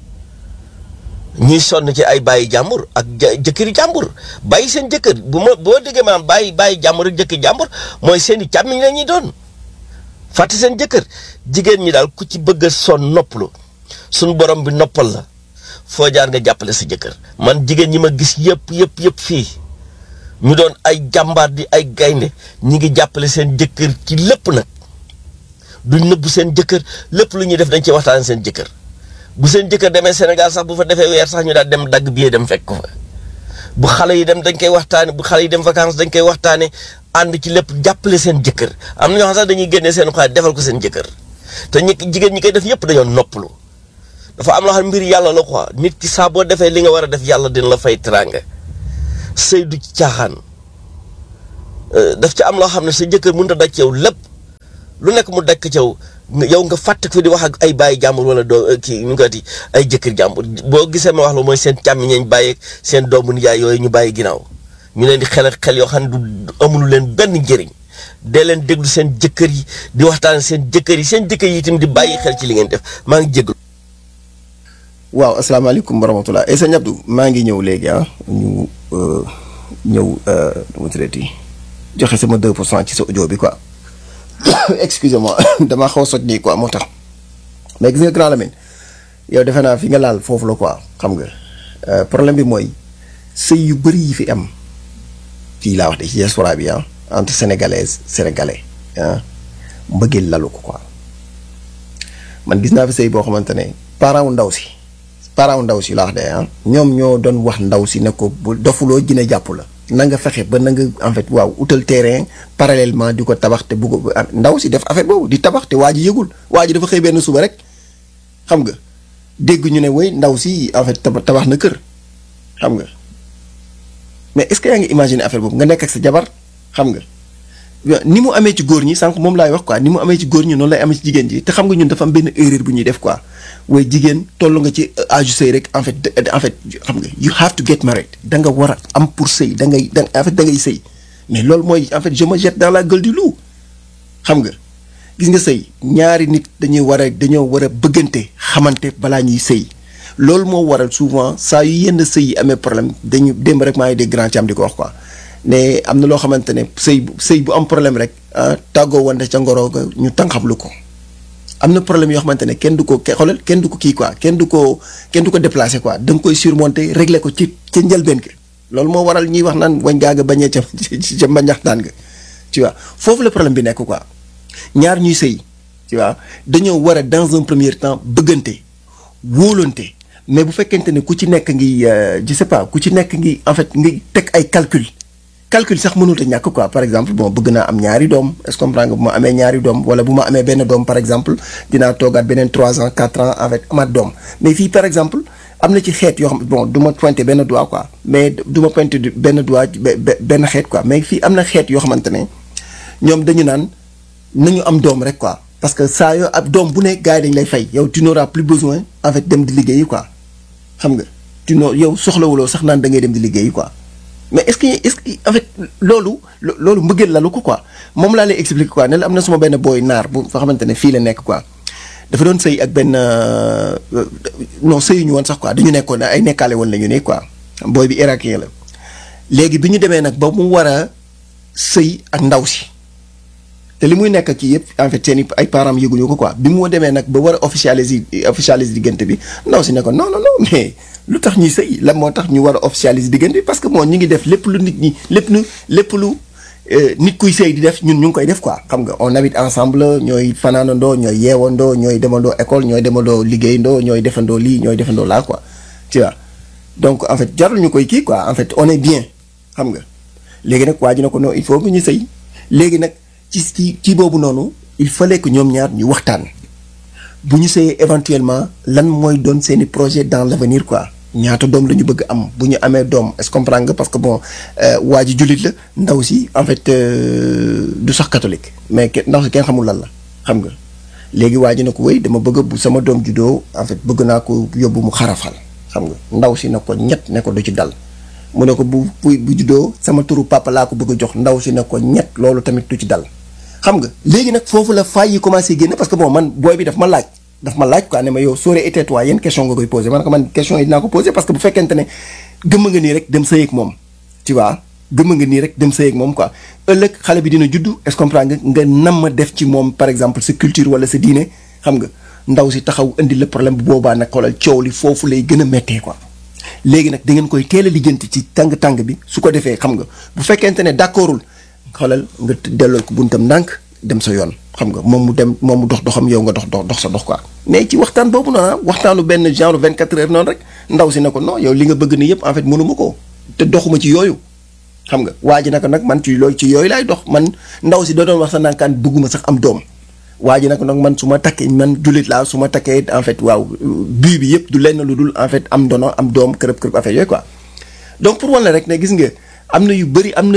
ñuy sonn ci ay bàyyi jàmbur ak jëkkëri jàmbur bàyyi seen jëkkër boo déggee maanaam bàyyi jàmbur ak jëkkëri jàmbur mooy seen i càmmiñ la ñuy doon fàtte seen jëkkër jigéen ñi daal ku ci bëgg a sonn noppalu suñu borom bi noppal la foo jaar nga jàppale sa jëkkër man jigéen ñi ma gis yëpp fii ñu doon ay jàmbaar di ay gaynde ñi ngi jàppale seen jëkkër ci lépp nag duñ nëbbu seen jëkkër lépp lu ñuy def dañ ciy waxtaan seen jëkkër bu seen jëkkër demee Sénégal sax bu fa defee weer sax ñu daal dem dagg billet dem fekk ko fa bu xale yi dem dañ koy waxtaane bu xale yi dem vacances dañ koy waxtaane ànd ci lépp jàppale seen jëkkër am na ñoo xam sax dañuy génnee seen xaalis defal ko seen jëkkër te jigéen ñi koy def yëpp dañoo noppalu dafa am loo xam mbir yàlla la quoi nit ki saa boo defee li nga war a def yàlla dina la fay teraanga sëy du ci caaxaan daf ci am loo xam ne sa jëkkër mënut a daj ci yow lépp lu nekk mu daj ci yow nga fàtte fi di wax ak ay bàyyi jàmbur wala doo kii ñu ngi ay jëkkër jàmbur boo gisee ma wax la mooy seen càmmiñ ñu bàyyi seen doomu nijaay yooyu ñu bàyyi ginnaaw ñu leen di xel yoo xam ne du amulu leen benn njëriñ dee leen déglu seen jëkkër yi di waxtaan seen jëkkër yi itam di bàyyi xel ci li ngeen def maa ngi jéglu. waaw asalaamaaleykum wa rahmatulah sëñ Abdou maa ngi ñëw léegi ñu ñëw nu mu tuddati joxe sama 2% ci sa audio bi quoi excusez-moi damaa xaw a soj nii quoi moo tax mais gis nga Grand Lamine yow defe naa fi nga laal foofu la quoi xam nga problème bi mooy sëy yu bëri yi fi am fii laa wax de ci diaspora bi entre sénégalais mbëggeel lalu ko quoi man gis naa fi sëy boo xamante ne parent wu ndaw si laa wax de ñoom ñoo doon wax ndaw si ne ko bu dofuloo gën a jàpp la na nga fexe ba na nga en fait waaw utal terrain parallèlement di ko tabax te bugg ndaw si def affaire boobu di tabax te waa ji yëgul waa ji dafa xëy benn suba rek xam nga dégg ñu ne way ndaw si en fait tabax na kër xam nga mais est-ce que yaa ngi imaginer affaire boobu nga nekk ak sa jabar xam nga ni mu amee ci góor ñi sànq moom laay wax quoi ni mu amee ci góor ñi noonu lay amee ci jigéen ji te xam nga ñun dafa am benn erreur bu ñuy def quoi way jigéen toll nga ci âge sëy rek en fait xam nga you have to get married da nga war a am pour sëy da ngay sëy mais loolu mooy en fait je me jette dans la gueule du loup xam nga gis nga sëy ñaari nit dañoo war a bëggante xamante balaa ñuy sëy loolu moo waral souvent saa yu yenn sëy yi amee problème dañu démb rek maa ngi dégg grand ci am di ko wax quoi ne am na loo xamante ne sëy bu am problème rek tàggoo wante ca ngoro ga ñu tànqamlu ko am na problème yoo xamante ne kenn du ko kii quoi kenn du ko déplacer quoi da nga koy surmonter régler ko ci njëlbeen ga loolu moo waral ñuy wax naan wañ gaa nga bañee ca mbañaxtaan nga tu vois foofu la problème bi nekk quoi ñaar ñuy sëy tu vois dañoo war a dans un premier temps bëggante wóolante mais bu fekkente ne ku ci nekk ngi je sais pas ku ci nekk ngi en fait ngi teg ay calcul sax mënut a ñàkk quoi par exemple bon bëgg naa am ñaari doom est-ce que comprendre nga bu ma amee ñaari doom wala bu ma amee benn doom par exemple dinaa toogaat beneen 3 ans 4 ans avec amaat doom mais fii par exemple am na ci xeet yoo xam bon du ma pointer benn doigt quoi mais du ma pointer benn doigt benn xeet quoi mais fii am na xeet yoo xamante ne ñoom dañu naan nañu am doom rek quoi parce que saa yoo ab doom bu ne gars yi dañ lay fay yow tu n'auras plus besoin en fait dem di liggéeyi quoi xam nga yow soxlawuloo sax naan da ngay dem di liggéeyi quoi. mais est-ce que en fait loolu mbëggeel lalu ko quoi moom laa lay expliquer quoi ne la am na suma benn booy naar bu fa xamante ne fii la nekk quoi dafa doon sëy ak benn non sëyuñu woon sax quoi dañu nekkoon ay nekkaale woon la ñu ne quoi booy bi irakien la léegi bi ñu demee nag ba mu war a sëy ak ndaw si te li muy nekk ci yëpp en fait seen ay parents yëguñu ko quoi bi mu demee nag ba war a officialiser diggante bi ndaw si ne ko non mais lu tax ñuy sëy lan moo tax ñu war a officialiser diggante bi parce que moo ñu ngi def lépp lu nit ñi lépp lu nit kuy sëy di def ñun ñu ngi koy def quoi xam nga on habite ensemble ñooy fanaanandoo ñooy yeewandoo ñooy demandoo école ñooy demandoo liggéeyandoo ñooy defandoo lii ñooy defandoo laa quoi tu vois donc en fait jarul ñu koy kii quoi en fait on est bien xam nga léegi nag waa ji na ko non il faut que ñu sëy léegi nag ci boobu noonu il fallait que ñoom ñaar ñu waxtaan bu ñu sëyee éventuellement lan mooy doon seeni projet dans l'avenir quoi ñaata doom la ñu bëgg am bu ñu amee doom est-ce que comprendre nga parce que bon waa ji jullit la ndaw si en fait du sax catholique mais ndaw si kenn xamul lan la xam nga léegi waa ji na ko wéy dama bëgg bu sama doom juddoo en fait bëgg naa ko yóbbu mu xarafal xam nga ndaw si na ko ñett ne ko du ci dal mu ne ko bu juddoo sama turu papa laa ko bëgg a jox ndaw si ne ko ñett loolu tamit du ci dal xam nga léegi nag foofu la faay yi commencé génne parce que bon man booy bi daf ma laaj quoi ne ma yow soo été toi yenn question nga koy posé man ko man question yi dinaa ko posé parce que bu fekkente ne gëmm nga nii rek dem sëy ak moom tu vois gëmm nga nii rek dem sëy ak moom quoi ëllëg xale bi dina juddu est-ce que comprendre nga nam ma def ci moom par exemple sa culture wala sa diine xam nga ndaw si taxaw indi le problème bu boobaa nag xoolal coow li foofu lay gën a méttee quoi léegi nag da ngeen koy teel a lijjanti ci tàng-tàng bi su ko defee xam nga bu fekkente ne d'accordul xoolal nga delloo ko buntam ndànk dem sa yoon xam nga moom mu dox doxam yow nga dox sa dox quoi mais ci waxtaan boobu noonu waxtaanu benn genre 24 heures noonu rek ndaw si ne ko non yow li nga bëgg ni yëpp en fait mënuma ko te doxuma ci yooyu xam nga waa ji nag man ci yooyu laay dox man ndaw si da doon wax sa nankaan bëgguma sax am doom waa ji nag man su ma takkee man jullit laa su ma takkee en fait waaw bii bi yëpp du lenn lu dul en fait am doom kërëb affaire yooyu quoi donc pour wàll rek ne gis nga am na yu bëri am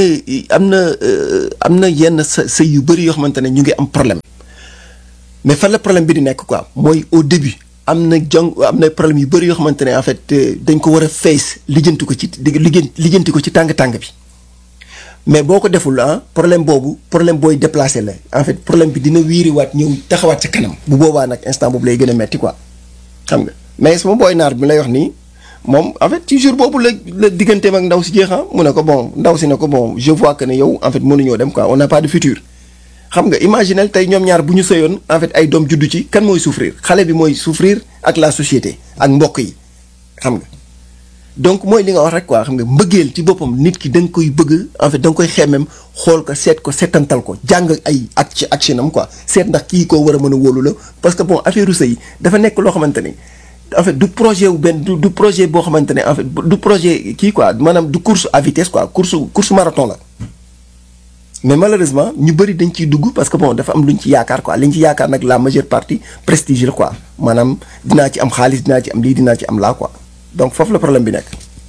na yenn sëy yu bëri yoo xamante ne ñu ngi am problème mais fan la problème bi di nekk quoi mooy au début am na problème yu bëri yoo xamante ne en fait dañ ko war a face lijjanti ko ci tàng-tàng bi mais boo ko deful problème booy déplacé la en fait problème bi dina wiiriwaat ñëw taxawaat sa kanam bu boobaa nag instant boobu lay gën a metti quoi xam nga mais sama booy naar bi lay wax nii moom en fait ci jour boobu la digganteem ak ndaw si jeexam mu ne ko bon ndaw si ne ko bon je vois que ne yow en fait mënuñoo dem quoi on n'a pas de futur xam nga imaginel tey ñoom ñaar bu ñu sëyoon en fait ay doom juddu ci kan mooy souffrir xale bi mooy souffrir ak la société ak mbokk yi xam nga donc mooy li nga wax rek quoi xam nga mbëggeel ci boppam nit ki da nga koy bëgg en fait da nga koy xemmem xool ko seet ko seetantal ko jàng ay action am quoi seet ndax kii koo war a mën a wóolu la parce que bon affaire u sëy dafa nekk loo xamante ni en fait du projet wu benn du projet boo xamante ne en fait du projet kii quoi maanaam du course à vitesse quoi course marathon la mais malheureusement ñu bëri dañ ciy dugg parce que bon dafa am lu ñu ci yaakaar quoi li ñu ci yaakaar nag la majeure partie prestige la quoi maanaam dinaa ci am xaalis dinaa ci am lii dinaa ci am laa quoi donc foofu la problème bi nekk.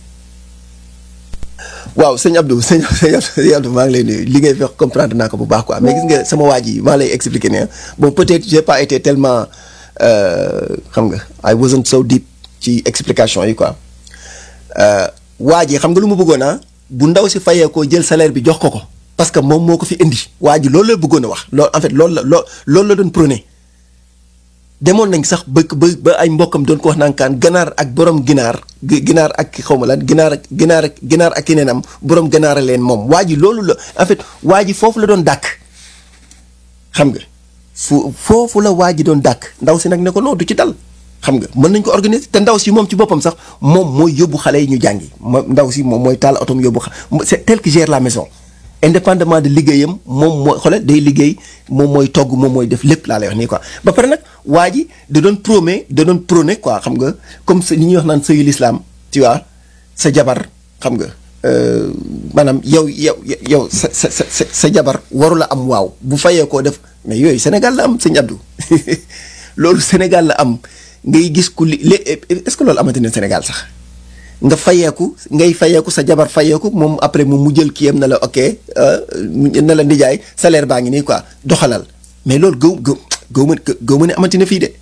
waaw sëñ Abdou maa ngi lay nuyu li ngay wax comprendre naa ko bu baax quoi mais gis nga sama waa ji maa lay expliquer ne bon peut-être j'ai pas été tellement xam nga I wasn't so deep ci explication yi quoi waa ji xam nga lu mu bëggoon bu ndaw si fayee ko jël salaire bi jox ko parce que moom moo ko fi indi waa ji loolu la bëggoon a wax loolu en fait loolu la doon prôné demoon nañ sax ba ay mbokkam doon ko wax naan kaan ganaar ak borom ginaar ak xaw ma lan ginaar ak keneenam borom ganaar a leen moom waa ji loolu la en fait waa ji foofu la doon dàkk xam nga foofu la waa ji doon dàkk ndaw si nag ne ko non du ci dal xam nga mën nañ ko organiser te ndaw si moom ci boppam sax moom mooy yóbbu xale yi ñu jàngi ndaw si moom mooy taal otom yóbbu c'est tel que gère la maison indépendamment de liggéeyam moom mooy xoolal day liggéey moom mooy togg moom mooy def lépp laa lay wax nii quoi ba pare nag waa ji da doon prôné quoi xam nga comme li ñuy wax naan sëyu l'islam tu vois sa jabar xam nga maanaam yow sa jabar waru la am waaw bu fayee koo def mais yooyu Sénégal la am sëñ Abdou loolu Sénégal la am ngay gis ku est-ce que loolu amati na Sénégal sax nga ngay fayeeku sa jabar fayeeku moom après mu jël kiyam na la ok na la ndijaay salaire baa ngi nii quoi doxalal mais loolu gëw ma ne amati na fii de.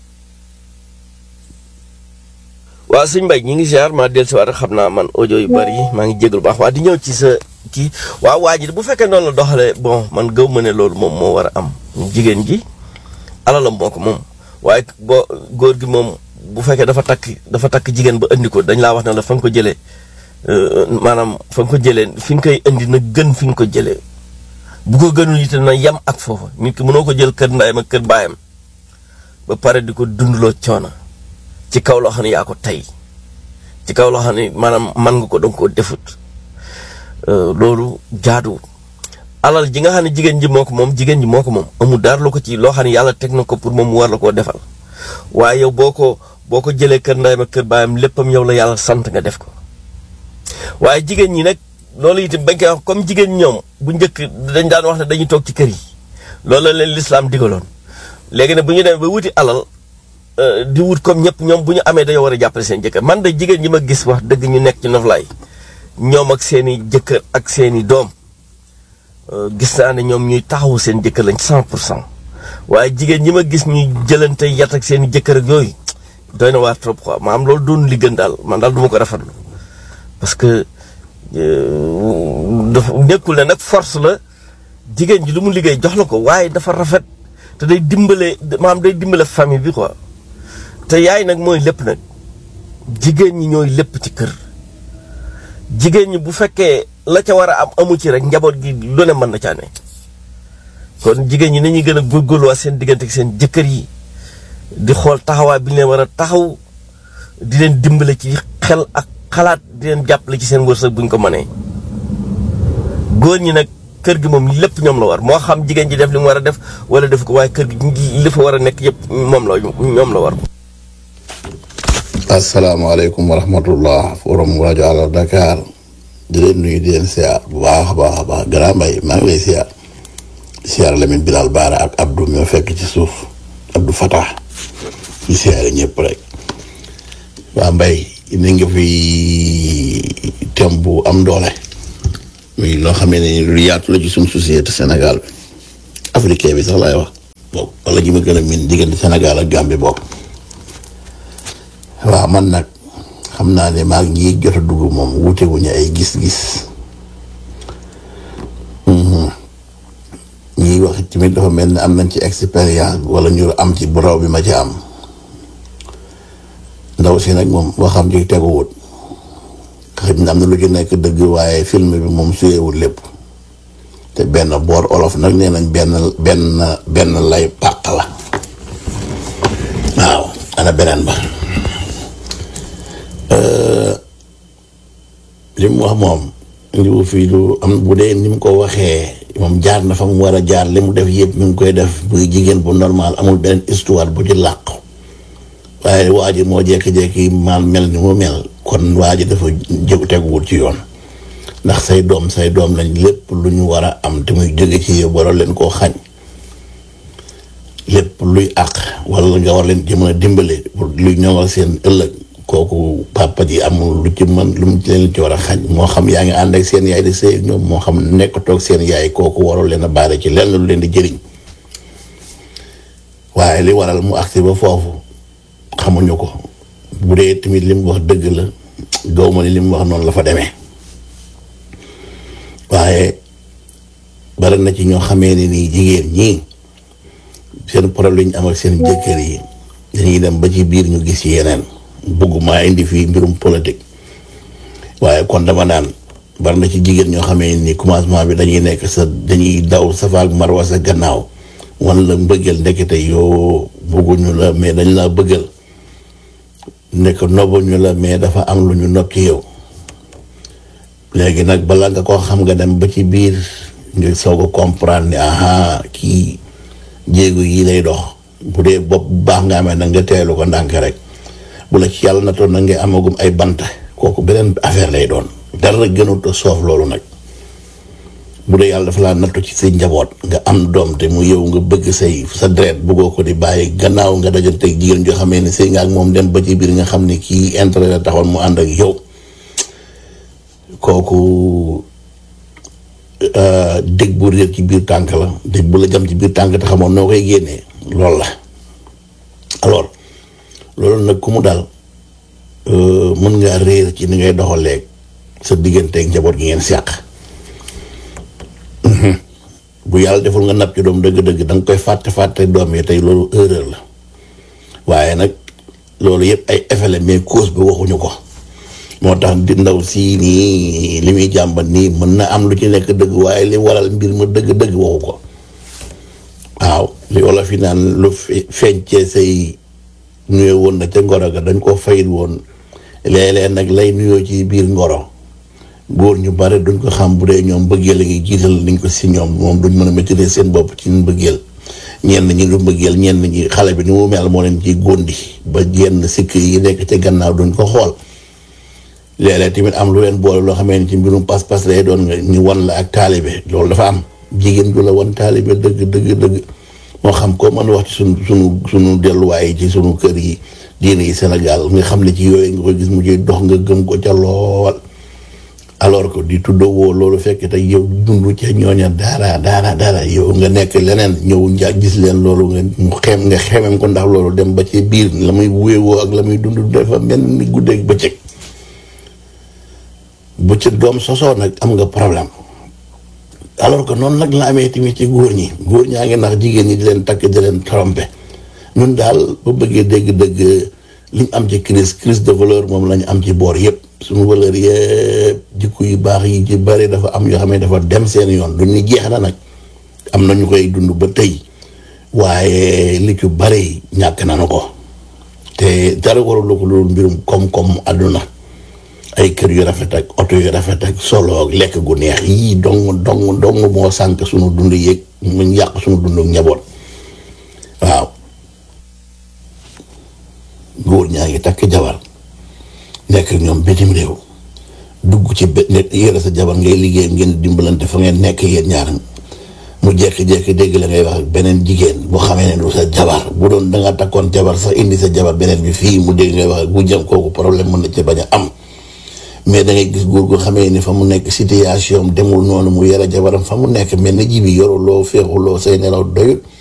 waaw sëñ Mbaye ñi ngi ziar maa dellu si waat xam naa man audio yu bari maa ngi jégalu baax waa di ñëw ci sa kii waaw waa ji bu fekkee noonu la doxalee bon man gëw ma ne loolu moom moo war a am jigéen ji alalam moo ko moom waaye boo góor gi moom bu fekkee dafa takk jigéen ba andi ko dañ laa wax ne la fa nga ko jëlee maanaam fa nga ko jëlee fi nga koy indi na gën fi nga ko jëlee bu ko gënul it na yem ak foofa nit ki mënoo ko jël kër ndayam ak kër baayam ba pare di ko dundloo coono ci kaw loo xam ne yaa ko tey ci kaw loo xam ne maanaam man nga ko danga koo defut loolu jaaduwul alal ji nga xam ne jigéen ji moo ko moom jigéen ji moo ko moom amul dara lu ko ci loo xam ne yàlla teg na ko pour moom mu war la koo defal waaye yow boo ko jëlee kër ndeyam ak kër baayam léppam yow la yàlla sant nga def ko waaye jigéen ñi nag loolu itam bañ koy wax comme jigéen ñoom bu njëkk dañ daan wax ne dañuy toog ci kër yi loolu la leen lislaam digaloon léegi nag bu ñu demee ba wuti alal di wut comme ñëpp ñoom bu ñu amee dañoo war a jàppale seen jëkkër man de jigéen ñi ma gis wax dëgg ñu nekk ci noflaay ñoom ak seen i jëkkër ak seen i doom gis naa ne ñoom ñuy taxawu seen jëkkër lañ 100% waaye jigéen ñi ma gis ñuy jëlante yat ak seen i jëkkër ak yooyu doy na waar trop quoi maanaam loolu doon li gën daal man daal du ma ko rafetlu parce que dafa nekkul ne nag force la jigéen ji lu mu liggéey jox la ko waaye dafa rafet te day dimbale maanaam day dimbale famille bi quoi te yaay nag mooy lépp nag jigéen ñi ñooy lépp ci kër jigéen ñi bu fekkee la ca war a am amu ci rek njaboot gi lu ne mën na caa ne kon jigéen ñi nañuy gën a góorgóorluwaat seen diggante ak seen jëkkër yi di xool taxawaay bi ñu leen war a taxaw di leen dimbale ci xel ak xalaat di leen jàppale ci seen wërsëg buñ ko mënee góor ñi nag kër gi moom lépp ñoom la war moo xam jigéen ji def li mu war a def wala def ko waaye kër gi li fa war a nekk yëpp moom la ñoom la war. asalaamaaleykum wa rahmatullah forum rajo Allo Dakar di leen nuyu di leen siyaar bu baax a baax a baax Grand Mbaye maa ngi lay siyaar Lamine Bilal Baara ak Abdou ñoo fekk ci suuf Abdou Fatah ci siyaare ñëpp rek waa Mbaye ni nga fi thème bu am doole muy loo xamee ne lu yaatu la ci suñu société Sénégal bi africain bi sax laay wax boobu wala ji ma gën a miin diggante Sénégal ak Gambie boobu waaw man nag xam naa ne maa ngi jot a dugg moom wuute wuñu ay gis-gis ñiy wax tamit dafa mel ni am nañ ci expérience wala ñu am ci borow bi ma ci am ndaw si nag moom waxam ci teguwut xëy na am na lu ci nekk dëgg waaye film bi moom suyewul lépp te benn boor olof nag nee nañ benn lay pàq la waaw ana beneen ba li mu wax moom ndiwu fii lu am bu dee ni mu ko waxee moom jaar na fa mu war a jaar li mu def yëpp mi ngi koy def buy jigéen bu normal amul beneen histoire bu ci làqu waaye waa ji moo jékki-jékki maam mel ni mu mel kon waa ji dafa jóg teguwul ci yoon ndax say doom lañ lépp lu ñu war a am te muy jóge ci yow waral leen koo xañ lépp luy àq wala nga war leen ci mën a dimbale pour luy ñoŋal seen ëllëg kooku papa ji amul lu ci mën lu mu leen ci war a xañ moo xam yaa ngi ànd ak seen yaay di sëy ak ñoom moo xam nekk toog seen yaay kooku waral leen a baare ci lenn lu leen di jëriñ waaye li waral mu agsi ba foofu xamuñu ko bu dee tamit li mu wax dëgg la gaw ma ni li mu wax noonu la fa demee waaye bari na ci ñoo xamee ne nii jigéen ñi seen problème ñu am ak seen jëkkër yi dañuy dem ba ci biir ñu gis ci yeneen bëgguma indi fii mbirum politique waaye kon dama naan bari na ci jigéen ñoo xamee ni commencement bi dañuy daw safaak marwa sa gannaaw wan la mbëggeel ndekete yoo bëgguñu la mais dañ laa bëggal nekk nobuñu la mais dafa am lu ñu nopp ci yow léegi nag balaa nga koo xam nga dem ba ci biir nga soog a comprendre ne aha kii jéego yi lay dox bu dee bopp bu baax nga amee nag nga teelu ko ndànk rek bu la ci yàlla na toon nag nga amagum ay bant kooku beneen affaire lay doon dara gënut a soof loolu nag bu dee yàlla dafa laa nattu ci say njaboot nga am doom te mu yow nga bëgg sa deret bëggoo ko di bàyyi gannaaw nga dajanteeg jigéen joo xamee ne sëy nga ak moom dem ba ci biir nga xam ne kii intérêt la taxoon mu ànd ak yow kooku dég bu réer ci biir tànk la dég bu la jam ci biir tànk te xamoon noo koy génnee loolu la alors loolu nag ku mu daal mën ngaa réer ci ni ngay doxaleeg sa digganteeg njaboot gi ngeen seq bu yàlla deful nga napp ci doom dëgg-dëgg da nga koy fàtte doom yi tey loolu erreur la waaye nag loolu yëpp ay effet la mais cause bi waxuñu ko moo tax di ndaw sii nii li muy jàmbat nii mën na am lu ci nekk dëgg waaye li waral mbir ma dëgg-dëgg waxu ko waaw li wala fi naan lu feeñcee say nuyoo woon na ca ngoro ga dañ koo fayit woon léeg-léeg nag lay nuyoo ci biir ngoro góor ñu bare duñ ko xam bu dee ñoom bëggeel la ngi jiital niñ ko si ñoom moom duñ mën a maîtriser seen bopp ci bëggeel ñenn ñi du bëggeel ñenn ñi xale bi ni mu mel moo leen ci góondi ba yenn sikk yi nekk ca gannaaw duñ ko xool léeg-léeg tamit am lu leen boole loo xamee ni ci mbirum pas-pas lay doon nga ñu wan la ak taalibe loolu dafa am jigéen ju la wan taalibe dëgg moo xam ko mën wax ci sunu delluwaay ci sunu kër yi diine yi Sénégal nga xam ne ci yooyu nga ko gis mu ciy dox nga gëm ko ca lool alors que di tuddoo loolu fekk te yow dund ca ñooña dara yow nga nekk leneen ñëw njaa gis leen loolu nga xemem ko ndax loolu dem ba ci biir la muy wéewoo ak la muy dund dafa mel ni guddeeg bëccëg bu ci doom sosoo nag am nga problème alors que noonu nag la amee tamit ci góor ñaa ngi nax jigéen ñi di leen takk di leen tromper ñun daal ba bëggee dégg-dëgg liñ am ci crise de valeur moom la ñu am ci boor yëpp suñu valeur yëpp jikko yu baax yi ci bari dafa am yoo xam ne dafa dem seen yoon duñ ni jeex na nag am na ñu koy dund ba tey waaye li ci bari ñàkk nañu ko te dara warul ko loolu mbirum koom-koom àdduna ay kër yu rafet ak oto yu rafet ak solo ak lekk gu neex yii dong moo sànk suñu dund yéeg mu yàq suñu dund njaboot waaw góor ñaa ngi takk jabar nekk ñoom bitim réew dugg ci yore sa jabar ngay liggéey ngeen dimbalante fa ngeen nekk yéen ñaar mu jékki-jékki dégg la ngay wax ak beneen jigéen boo xamee ne du sa jabar bu doon da nga takkoon jabar sax indi sa jabar beneen bi fii mu dégg ngay wax ak bu jëm kooku problème mën na ci bañ a am mais da ngay gis góor gu xamee ni fa mu nekk situation demul noonu mu yore jabaram fa mu nekk mel na ji bi yoruloo féexuloo say nelaw doyut